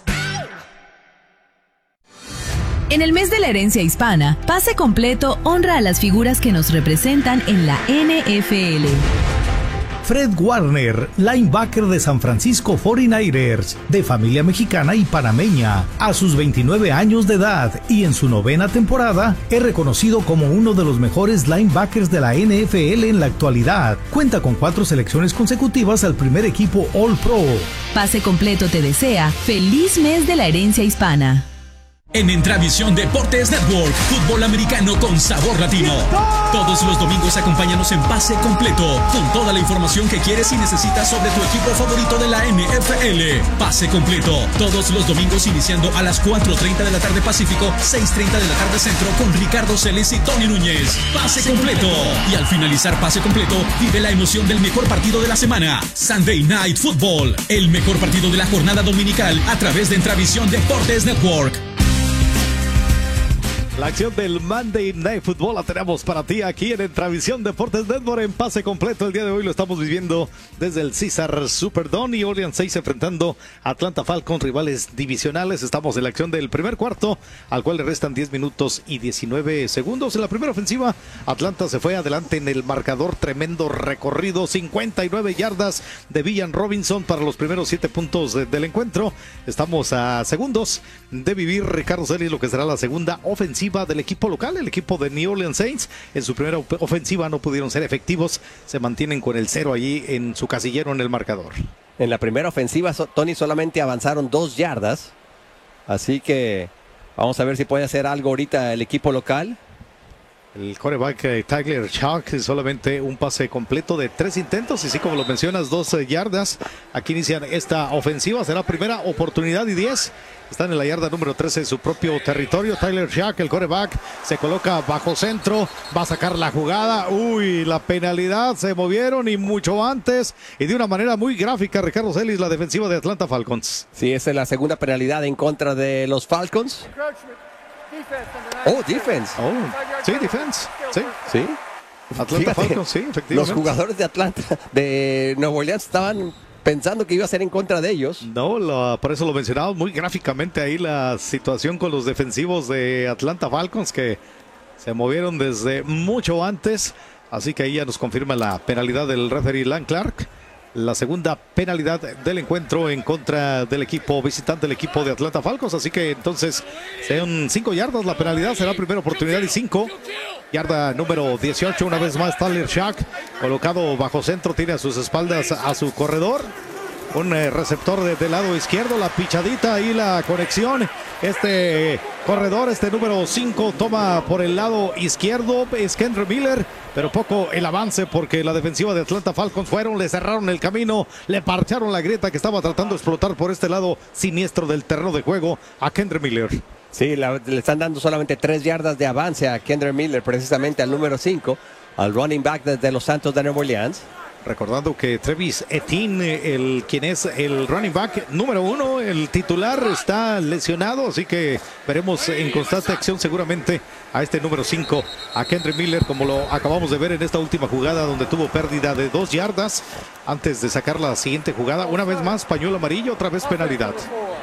En el mes de la herencia hispana, Pase Completo honra a las figuras que nos representan en la N F L.
Fred Warner, linebacker de San Francisco cuarenta y nueve ers, de familia mexicana y panameña, a sus veintinueve años de edad y en su novena temporada, es reconocido como uno de los mejores linebackers de la N F L en la actualidad. Cuenta con cuatro selecciones consecutivas al primer equipo All Pro.
Pase Completo te desea feliz mes de la herencia hispana.
En Entravisión Deportes Network, fútbol americano con sabor latino. Todos los domingos acompáñanos en Pase Completo, con toda la información que quieres y necesitas sobre tu equipo favorito de la N F L. Pase Completo, todos los domingos iniciando a las cuatro treinta de la tarde Pacífico, seis treinta de la tarde Centro, con Ricardo Celis y Tony Núñez. Pase Completo. Y al finalizar Pase Completo, vive la emoción del mejor partido de la semana, Sunday Night Football, el mejor partido de la jornada dominical a través de Entravisión Deportes Network.
La acción del Monday Night Football la tenemos para ti aquí en Entravisión Deportes Network en Pase Completo. El día de hoy lo estamos viviendo desde el Caesars Superdome y Orleans Saints enfrentando a Atlanta Falcons, rivales divisionales. Estamos en la acción del primer cuarto, al cual le restan diez minutos y diecinueve segundos. En la primera ofensiva, Atlanta se fue adelante en el marcador, tremendo recorrido, cincuenta y nueve yardas de Villan Robinson para los primeros siete puntos de, del encuentro. Estamos a segundos de vivir, Ricardo Celis, lo que será la segunda ofensiva del equipo local, el equipo de New Orleans Saints. En su primera ofensiva no pudieron ser efectivos, se mantienen con el cero allí en su casillero en el marcador.
En la primera ofensiva, Tony, solamente avanzaron dos yardas, así que vamos a ver si puede hacer algo ahorita el equipo local.
El quarterback eh, Tyler Shough, solamente un pase completo de tres intentos y sí, como lo mencionas, dos eh, yardas. Aquí inician esta ofensiva, será primera oportunidad y diez. Están en la yarda número trece en su propio territorio. Tyler Shough, el quarterback, se coloca bajo centro, va a sacar la jugada. Uy, la penalidad, se movieron y mucho antes y de una manera muy gráfica, Ricardo Celis, la defensiva de Atlanta Falcons.
Sí, esa es la segunda penalidad en contra de los Falcons. Oh, defense.
Oh, sí, defense. Sí.
Sí.
Atlanta
Fíjate,
Falcons, sí, efectivamente.
Los jugadores de Atlanta, de Nueva Orleans, estaban pensando que iba a ser en contra de ellos.
No, lo, por eso lo mencionamos muy gráficamente ahí la situación con los defensivos de Atlanta Falcons que se movieron desde mucho antes. Así que ahí ya nos confirma la penalidad del referee Lan Clark. La segunda penalidad del encuentro en contra del equipo visitante del equipo de Atlanta Falcons. Así que entonces sean cinco yardas la penalidad. Será primera oportunidad y cinco. Yarda número dieciocho. Una vez más Tyler Shough, colocado bajo centro, tiene a sus espaldas a su corredor. Un eh, receptor desde el lado izquierdo, la pichadita y la conexión. Este corredor, este número cinco, toma por el lado izquierdo, es Kendre Miller, pero poco el avance porque la defensiva de Atlanta Falcons fueron, le cerraron el camino, le parcharon la grieta que estaba tratando de explotar por este lado siniestro del terreno de juego a Kendre Miller.
Sí, la, le están dando solamente tres yardas de avance a Kendre Miller, precisamente al número cinco, al running back de, de los Santos de Nueva Orleans.
Recordando que Travis Etienne, el quien es el running back número uno, el titular, está lesionado, así que veremos en constante acción seguramente a este número cinco, a Kendre Miller, como lo acabamos de ver en esta última jugada donde tuvo pérdida de dos yardas antes de sacar la siguiente jugada. Una vez más pañuelo amarillo, otra vez penalidad.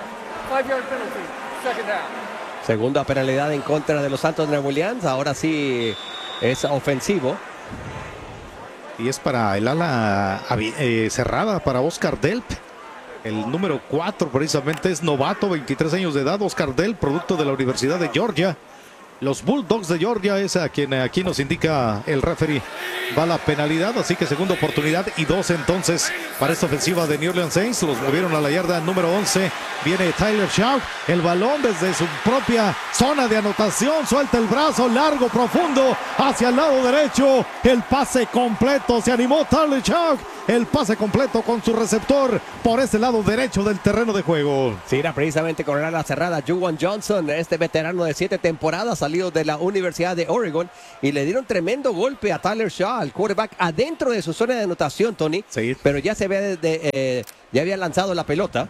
Segunda penalidad en contra de los Santos de Nueva Orleans, ahora sí es ofensivo.
Y es para el ala eh, cerrada, para Oscar Delp. El número cuatro precisamente es novato, veintitrés años de edad. Oscar Delp, producto de la Universidad de Georgia. Los Bulldogs de Georgia, es a quien aquí nos indica el referee va la penalidad, así que segunda oportunidad y dos entonces para esta ofensiva de New Orleans Saints. Los movieron a la yarda número once, viene Tyler Shaw, el balón desde su propia zona de anotación, suelta el brazo largo, profundo, hacia el lado derecho, el pase completo, se animó Tyler Shaw, el pase completo con su receptor por ese lado derecho del terreno de juego.
Sí, era precisamente con la cerrada Juwan Johnson, este veterano de siete temporadas, salido de la Universidad de Oregon, y le dieron tremendo golpe a Tyler Shaw, el quarterback, adentro de su zona de anotación, Tony.
Sí.
Pero ya se ve, de, eh, ya había lanzado la pelota.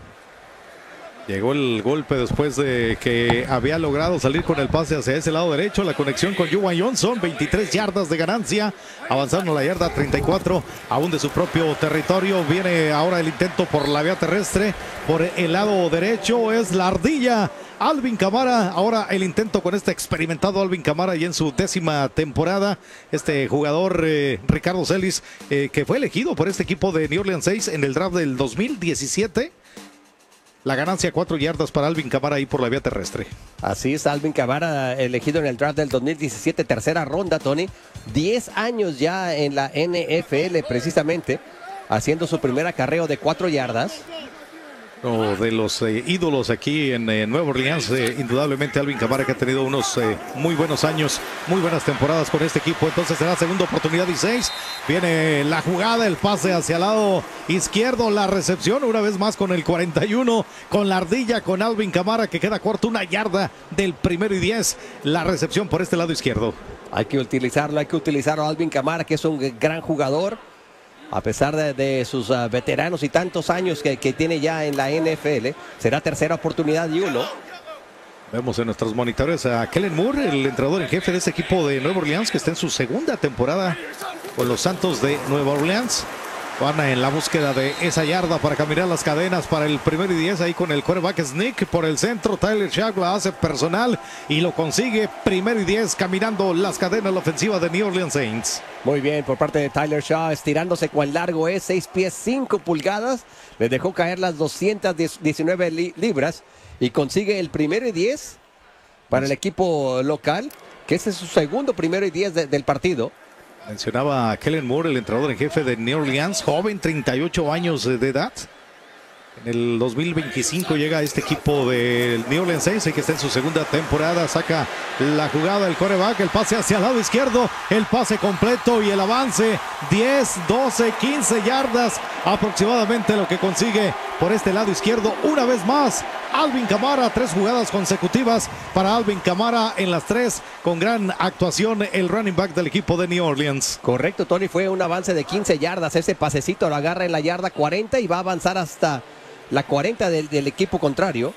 Llegó el golpe después de que había logrado salir con el pase hacia ese lado derecho. La conexión con Juwan Johnson, veintitrés yardas de ganancia, avanzando a la yarda treinta y cuatro, aún de su propio territorio. Viene ahora el intento por la vía terrestre, por el lado derecho, es la ardilla. Alvin Kamara, ahora el intento con este experimentado Alvin Kamara y en su décima temporada. Este jugador, eh, Ricardo Celis, eh, que fue elegido por este equipo de New Orleans Saints en el draft del dos mil diecisiete. La ganancia, cuatro yardas para Alvin Kamara ahí por la vía terrestre.
Así es, Alvin Kamara, elegido en el draft del dos mil diecisiete, tercera ronda, Tony. diez años ya en la N F L, precisamente, haciendo su primer acarreo de cuatro yardas.
Uno de los eh, ídolos aquí en eh, Nueva Orleans, eh, indudablemente Alvin Kamara, que ha tenido unos eh, muy buenos años, muy buenas temporadas con este equipo. Entonces será segunda oportunidad y seis. Viene la jugada, el pase hacia el lado izquierdo, la recepción una vez más con el cuarenta y uno, con la ardilla, con Alvin Kamara, que queda corto, una yarda del primero y diez. La recepción por este lado izquierdo.
Hay que utilizarlo, hay que utilizarlo a Alvin Kamara, que es un gran jugador. A pesar de, de sus uh, veteranos y tantos años que, que tiene ya en la N F L, será tercera oportunidad y uno.
Vemos en nuestros monitores a Kellen Moore, el entrenador en jefe de este equipo de Nueva Orleans, que está en su segunda temporada con los Santos de Nueva Orleans. Van en la búsqueda de esa yarda para caminar las cadenas para el primero y diez, ahí con el quarterback sneak por el centro. Tyler Shaw la hace personal y lo consigue. Primero y diez, caminando las cadenas la ofensiva de New Orleans Saints.
Muy bien por parte de Tyler Shaw, estirándose cuán largo es, seis pies cinco pulgadas. Le dejó caer las doscientas diecinueve li libras y consigue el primero y diez para el equipo local, que ese es su segundo primero y diez de, del partido.
Mencionaba a Kellen Moore, el entrenador en jefe de New Orleans, joven, treinta y ocho años de edad. En el dos mil veinticinco llega a este equipo del New Orleans Saints, que está en su segunda temporada. Saca la jugada del quarterback, el pase hacia el lado izquierdo, el pase completo y el avance. diez, doce, quince yardas aproximadamente lo que consigue por este lado izquierdo. Una vez más, Alvin Kamara, tres jugadas consecutivas para Alvin Kamara en las tres, con gran actuación el running back del equipo de New Orleans.
Correcto, Tony, fue un avance de quince yardas. Ese pasecito lo agarra en la yarda cuarenta y va a avanzar hasta la cuarenta del, del equipo contrario.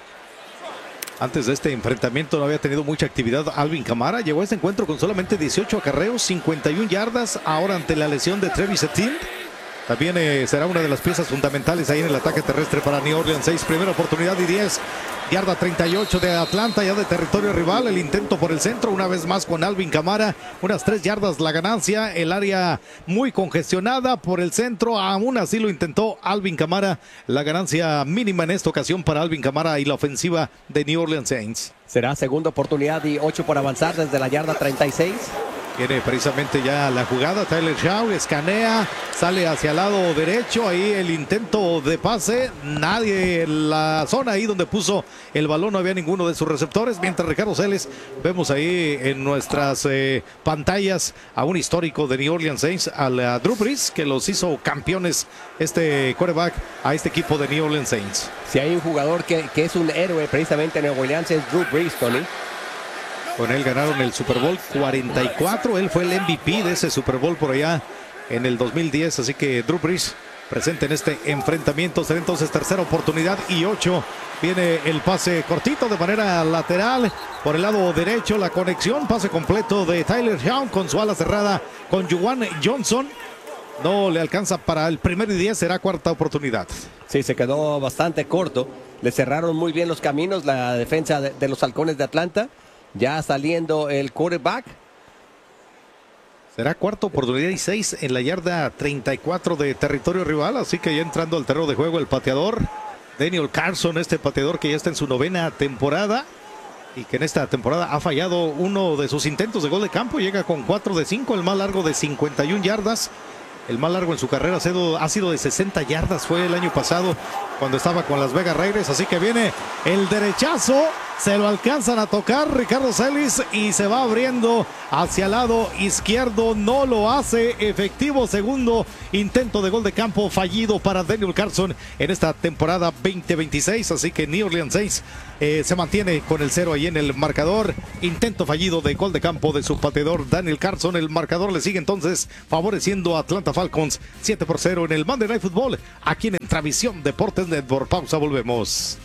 Antes de este enfrentamiento no había tenido mucha actividad Alvin Kamara. Llegó a este encuentro con solamente dieciocho acarreos, cincuenta y una yardas. Ahora ante la lesión de Travis Etienne, también eh, será una de las piezas fundamentales ahí en el ataque terrestre para New Orleans Saints. Primera oportunidad y diez. Yarda treinta y ocho de Atlanta, ya de territorio rival. El intento por el centro, una vez más con Alvin Kamara. Unas tres yardas la ganancia. El área muy congestionada por el centro. Aún así lo intentó Alvin Kamara. La ganancia mínima en esta ocasión para Alvin Kamara y la ofensiva de New Orleans Saints.
Será segunda oportunidad y ocho por avanzar desde la yarda treinta y seis.
Viene precisamente ya la jugada. Tyler Shaw escanea, sale hacia el lado derecho. Ahí el intento de pase. Nadie en la zona ahí donde puso el balón, no había ninguno de sus receptores. Mientras Ricardo Celes, vemos ahí en nuestras eh, pantallas a un histórico de New Orleans Saints, al uh, Drew Brees, que los hizo campeones este quarterback a este equipo de New Orleans Saints.
Si hay un jugador que, que es un héroe precisamente en Nueva Orleans, es Drew Brees, Tony.
Con él ganaron el Super Bowl cuarenta y cuatro. Él fue el M V P de ese Super Bowl por allá en el dos mil diez. Así que Drew Brees presente en este enfrentamiento. Será entonces tercera oportunidad y ocho. Viene el pase cortito de manera lateral. Por el lado derecho la conexión. Pase completo de Tyler Shaw con su ala cerrada con Juwan Johnson. No le alcanza para el primero y diez. Será cuarta oportunidad.
Sí, se quedó bastante corto. Le cerraron muy bien los caminos la defensa de, de los Halcones de Atlanta. Ya saliendo el quarterback.
Será cuarta oportunidad y seis en la yarda treinta y cuatro de territorio rival. Así que ya entrando al terreno de juego el pateador Daniel Carlson, este pateador que ya está en su novena temporada. y que en esta temporada ha fallado uno de sus intentos de gol de campo. Llega con cuatro de cinco, el más largo de cincuenta y una yardas. El más largo en su carrera ha sido, ha sido de sesenta yardas, fue el año pasado cuando estaba con Las Vegas Raiders. Así que viene el derechazo, se lo alcanzan a tocar Ricardo Celis y se va abriendo hacia el lado izquierdo. No lo hace efectivo. Segundo intento de gol de campo fallido para Daniel Carlson en esta temporada veinte veintiséis. Así que New Orleans Saints eh, se mantiene con el cero ahí en el marcador. Intento fallido de gol de campo de su pateador Daniel Carlson. El marcador le sigue entonces favoreciendo a Atlanta Falcons siete por cero en el Monday Night Football aquí en Entravisión Deportes Network. Pausa, volvemos.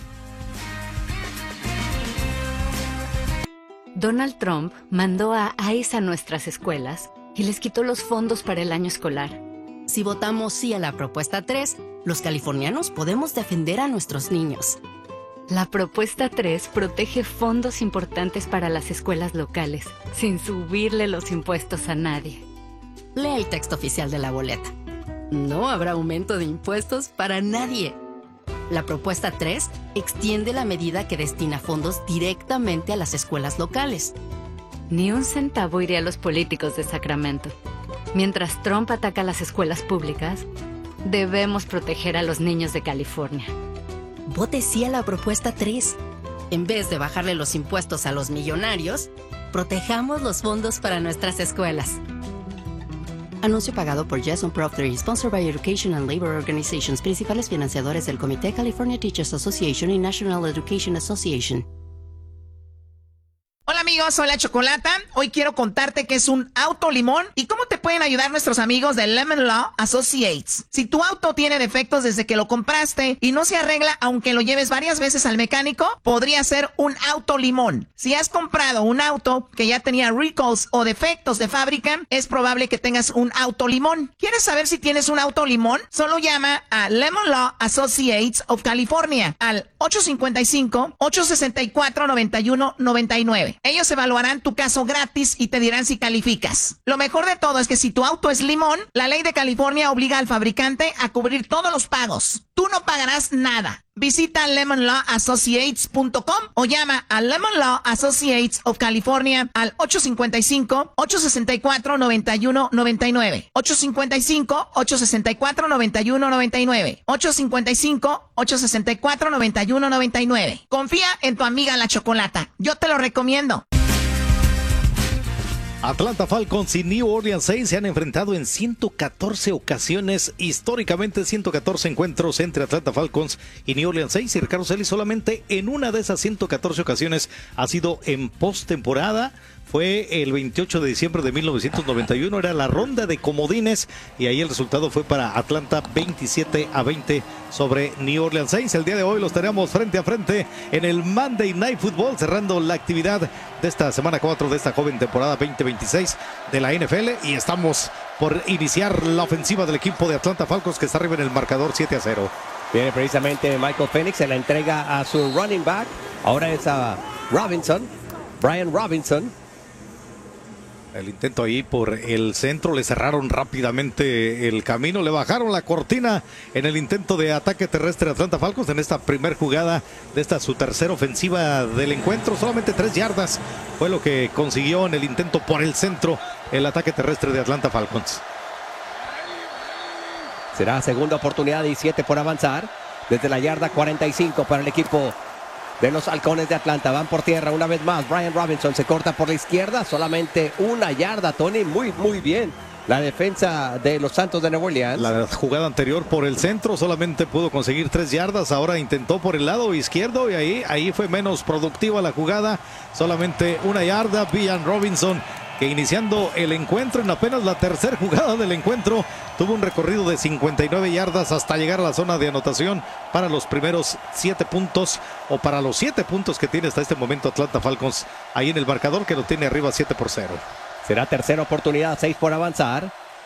Donald Trump mandó a ICE a nuestras escuelas y les quitó los fondos para el año escolar.
Si votamos sí a la propuesta tres, los californianos podemos defender a nuestros niños.
La propuesta tres protege fondos importantes para las escuelas locales, sin subirle los impuestos a nadie.
Lee el texto oficial de la boleta. No habrá aumento de impuestos para nadie. La propuesta tres extiende la medida que destina fondos directamente a las escuelas locales.
Ni un centavo iría a los políticos de Sacramento. Mientras Trump ataca las escuelas públicas, debemos proteger a los niños de California.
Vote sí a la propuesta tres. En vez de bajarle los impuestos a los millonarios, protejamos los fondos para nuestras escuelas. Anuncio pagado por Jason Proctor, sponsored by Education and Labor Organizations, principales financiadores del Comité California Teachers Association y National Education Association.
Hola amigos, soy la Chocolata. Hoy quiero contarte qué es un auto limón y cómo te pueden ayudar nuestros amigos de Lemon Law Associates. Si tu auto tiene defectos desde que lo compraste y no se arregla aunque lo lleves varias veces al mecánico, podría ser un auto limón. Si has comprado un auto que ya tenía recalls o defectos de fábrica, es probable que tengas un auto limón. ¿Quieres saber si tienes un auto limón? Solo llama a Lemon Law Associates of California al ocho cinco cinco, ocho seis cuatro, nueve uno nueve nueve. Ellos evaluarán tu caso gratis y te dirán si calificas. Lo mejor de todo es que si tu auto es limón, la ley de California obliga al fabricante a cubrir todos los pagos. Tú no pagarás nada. Visita lemon law associates punto com o llama a Lemon Law Associates of California al ocho cinco cinco, ocho seis cuatro, nueve uno nueve nueve. ocho cinco cinco, ocho seis cuatro, nueve uno nueve nueve. ocho cinco cinco, ocho seis cuatro, nueve uno nueve nueve. Confía en tu amiga la Chocolata. Yo te lo recomiendo.
Atlanta Falcons y New Orleans Saints se han enfrentado en ciento catorce ocasiones, históricamente ciento catorce encuentros entre Atlanta Falcons y New Orleans Saints, y Ricardo Celis solamente en una de esas ciento catorce ocasiones ha sido en postemporada. Fue el veintiocho de diciembre de mil novecientos noventa y uno, era la ronda de comodines y ahí el resultado fue para Atlanta veintisiete a veinte sobre New Orleans Saints. El día de hoy los tenemos frente a frente en el Monday Night Football, cerrando la actividad de esta semana cuatro de esta joven temporada veinte veintiséis de la N F L, y estamos por iniciar la ofensiva del equipo de Atlanta Falcons, que está arriba en el marcador siete a cero.
Viene precisamente Michael Penix, se la entrega a su running back, ahora es a Robinson, Brian Robinson.
El intento ahí por el centro, le cerraron rápidamente el camino, le bajaron la cortina en el intento de ataque terrestre de Atlanta Falcons en esta primer jugada de esta su tercera ofensiva del encuentro. Solamente tres yardas fue lo que consiguió en el intento por el centro el ataque terrestre de Atlanta Falcons.
Será segunda oportunidad y siete por avanzar desde la yarda cuarenta y cinco para el equipo de los Halcones de Atlanta. Van por tierra una vez más. Brian Robinson se corta por la izquierda. Solamente una yarda, Tony. Muy, muy bien la defensa de los Santos de Nueva Orleans.
La jugada anterior por el centro solamente pudo conseguir tres yardas. Ahora intentó por el lado izquierdo y ahí, ahí fue menos productiva la jugada. Solamente una yarda. Brian Robinson, que iniciando el encuentro en apenas la tercera jugada del encuentro, tuvo un recorrido de cincuenta y nueve yardas hasta llegar a la zona de anotación para los primeros siete puntos, o para los siete puntos que tiene hasta este momento Atlanta Falcons ahí en el marcador, que lo tiene arriba siete por cero.
Será tercera oportunidad, seis por avanzar.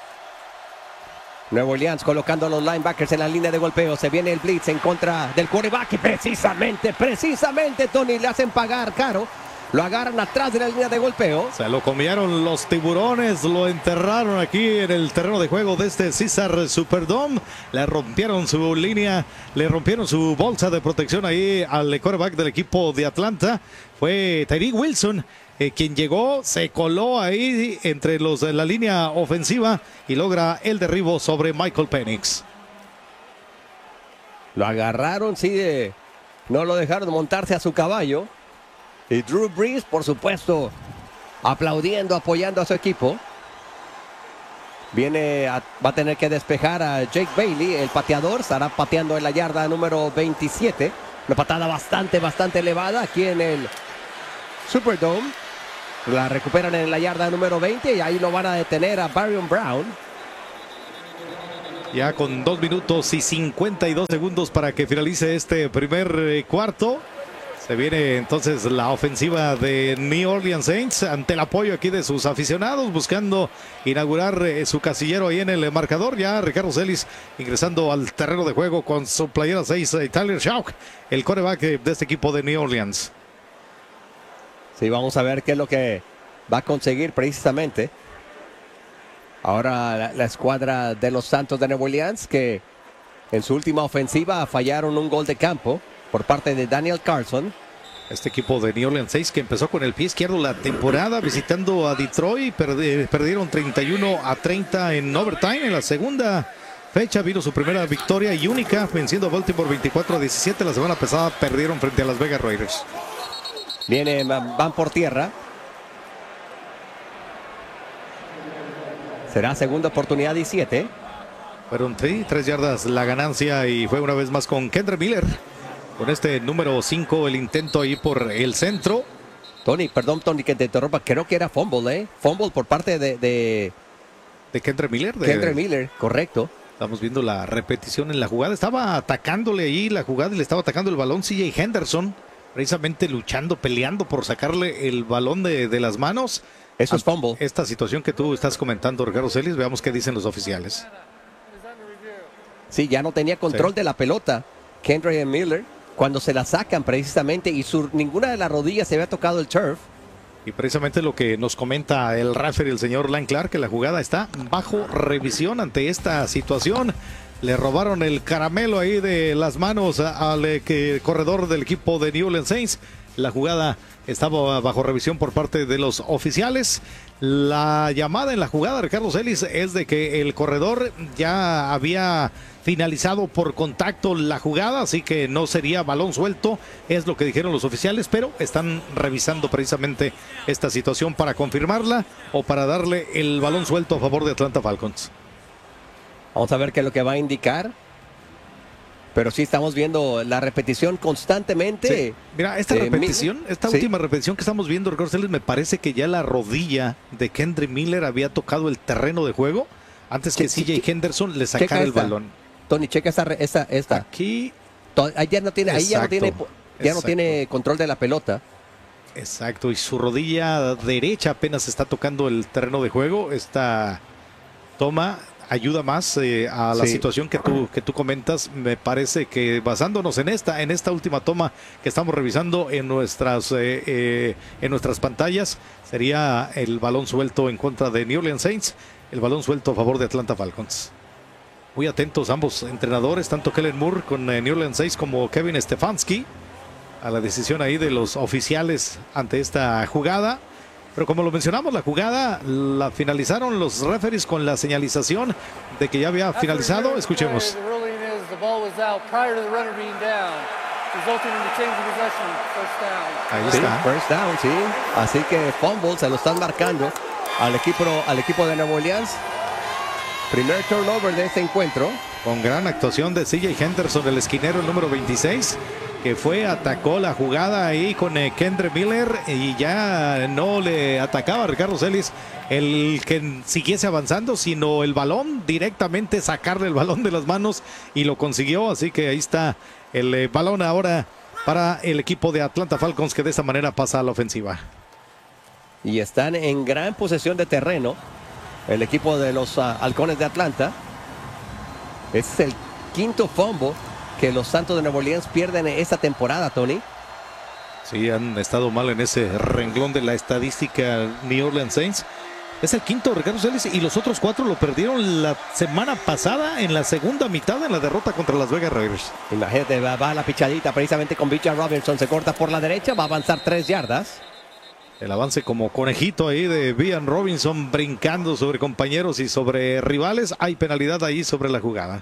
Nueva Orleans colocando a los linebackers en la línea de golpeo. Se viene el blitz en contra del quarterback y precisamente, precisamente, Tony, le hacen pagar caro Lo agarran atrás de la línea de golpeo.
Se lo comieron los tiburones, lo enterraron aquí en el terreno de juego de este Caesars Superdome. Le rompieron su línea, le rompieron su bolsa de protección ahí al quarterback del equipo de Atlanta. Fue Tyree Wilson. Eh, quien llegó, se coló ahí entre los de la línea ofensiva y logra el derribo sobre Michael Penix.
Lo agarraron, sí, de, no lo dejaron montarse a su caballo. Y Drew Brees, por supuesto, aplaudiendo, apoyando a su equipo. Viene, a, va a tener que despejar a Jake Bailey, el pateador, estará pateando en la yarda número veintisiete. Una patada bastante, bastante elevada aquí en el Superdome. La recuperan en la yarda número veinte y ahí lo van a detener a Barrion Brown.
Ya con dos minutos y cincuenta y dos segundos para que finalice este primer eh, cuarto. Se viene entonces la ofensiva de New Orleans Saints ante el apoyo aquí de sus aficionados, buscando inaugurar eh, su casillero ahí en el marcador. Ya Ricardo Celis ingresando al terreno de juego con su playera seis, eh, Tyler Shough, el quarterback eh, de este equipo de New Orleans.
Sí, vamos a ver qué es lo que va a conseguir precisamente. Ahora la, la escuadra de los Santos de Nueva Orleans, que en su última ofensiva fallaron un gol de campo por parte de Daniel Carlson.
Este equipo de New Orleans Saints que empezó con el pie izquierdo la temporada visitando a Detroit, perdi- perdieron treinta y uno a treinta en overtime. En la segunda fecha vino su primera victoria y única, venciendo a Baltimore veinticuatro a diecisiete. La semana pasada perdieron frente a Las Vegas Raiders.
Viene, van por tierra. Será segunda oportunidad diecisiete.
Fueron sí, tres yardas la ganancia y fue una vez más con Kendre Miller. Con este número cinco, el intento ahí por el centro.
Tony, perdón, Tony, que te interrumpa. Creo que era fumble, ¿eh? Fumble por parte de... De,
de Kendre Miller. De,
Kendre Miller, correcto.
Estamos viendo la repetición en la jugada. Estaba atacándole ahí la jugada y le estaba atacando el balón C J Henderson. Precisamente luchando, peleando por sacarle el balón de, de las manos.
Eso es fumble.
Esta situación que tú estás comentando, Ricardo Celis, veamos qué dicen los oficiales.
Sí, ya no tenía control sí. de la pelota. Kendre Miller, cuando se la sacan precisamente y su, ninguna de las rodillas se había tocado el turf.
Y precisamente lo que nos comenta el referee, el señor Lane Clark, que la jugada está bajo revisión ante esta situación. Le robaron el caramelo ahí de las manos al eh, corredor del equipo de New Orleans Saints. La jugada estaba bajo revisión por parte de los oficiales. La llamada en la jugada, Ricardo Celis, es de que el corredor ya había finalizado por contacto la jugada, así que no sería balón suelto, es lo que dijeron los oficiales, pero están revisando precisamente esta situación para confirmarla o para darle el balón suelto a favor de Atlanta Falcons.
Vamos a ver qué es lo que va a indicar. Pero sí estamos viendo la repetición constantemente.
Sí. Mira, esta eh, repetición, esta ¿sí? última repetición que estamos viendo, Ricardo Celis, me parece que ya la rodilla de Kendre Miller había tocado el terreno de juego antes que C J Henderson le sacara el balón.
Tony, checa esta, esta, esta.
Aquí.
Ahí ya no tiene, ahí ya no tiene, ya no tiene control de la pelota.
Exacto, y su rodilla derecha apenas está tocando el terreno de juego. Esta toma ayuda más eh, a la sí. situación que tú, que tú comentas. Me parece que basándonos en esta, en esta última toma que estamos revisando en nuestras, eh, eh, en nuestras pantallas, sería el balón suelto en contra de New Orleans Saints, el balón suelto a favor de Atlanta Falcons. Muy atentos ambos entrenadores, tanto Kellen Moore con eh, New Orleans Saints como Kevin Stefanski, a la decisión ahí de los oficiales ante esta jugada. Pero como lo mencionamos, la jugada la finalizaron los referees con la señalización de que ya había finalizado. Escuchemos. Ahí
sí,
está.
First down, sí. Así que fumble se lo están marcando al equipo, al equipo de Nueva Orleans. Primer turnover de este encuentro.
Con gran actuación de C J Henderson, el esquinero, el número veintiséis. Que fue, atacó la jugada ahí con eh, Kendre Miller y ya no le atacaba a Ricardo Celis el que siguiese avanzando, sino el balón, directamente sacarle el balón de las manos y lo consiguió. Así que ahí está el eh, balón ahora para el equipo de Atlanta Falcons, que de esta manera pasa a la ofensiva.
Y están en gran posesión de terreno el equipo de los uh, Halcones de Atlanta. Este es el quinto fumble que los Santos de Nueva Orleans pierden esta temporada, Tony.
Sí, han estado mal en ese renglón de la estadística New Orleans Saints. Es el quinto, Ricardo Celis, y los otros cuatro lo perdieron la semana pasada en la segunda mitad en la derrota contra Las Vegas Raiders.
Imagínate, va, va la pichadita precisamente con Bijan Robinson, se corta por la derecha, va a avanzar tres yardas.
El avance como conejito ahí de Bijan Robinson brincando sobre compañeros y sobre rivales. Hay penalidad ahí sobre la jugada.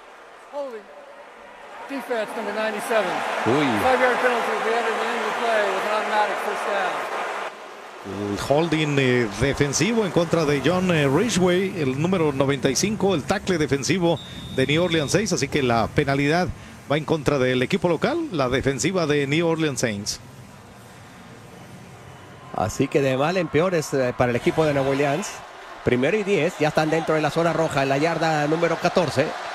Defense number ninety-seven.
Uy.
Five-yard penalty at the end of the end of the play with an automatic first down.
El holding eh, defensivo en contra de John eh, Ridgeway, el número noventa y cinco, el tackle defensivo de New Orleans Saints, así que la penalidad va en contra del equipo local, la defensiva de New Orleans Saints.
Así que de mal en peor es eh, para el equipo de Nueva Orleans. Primero y diez, ya están dentro de la zona roja en la yarda número catorce.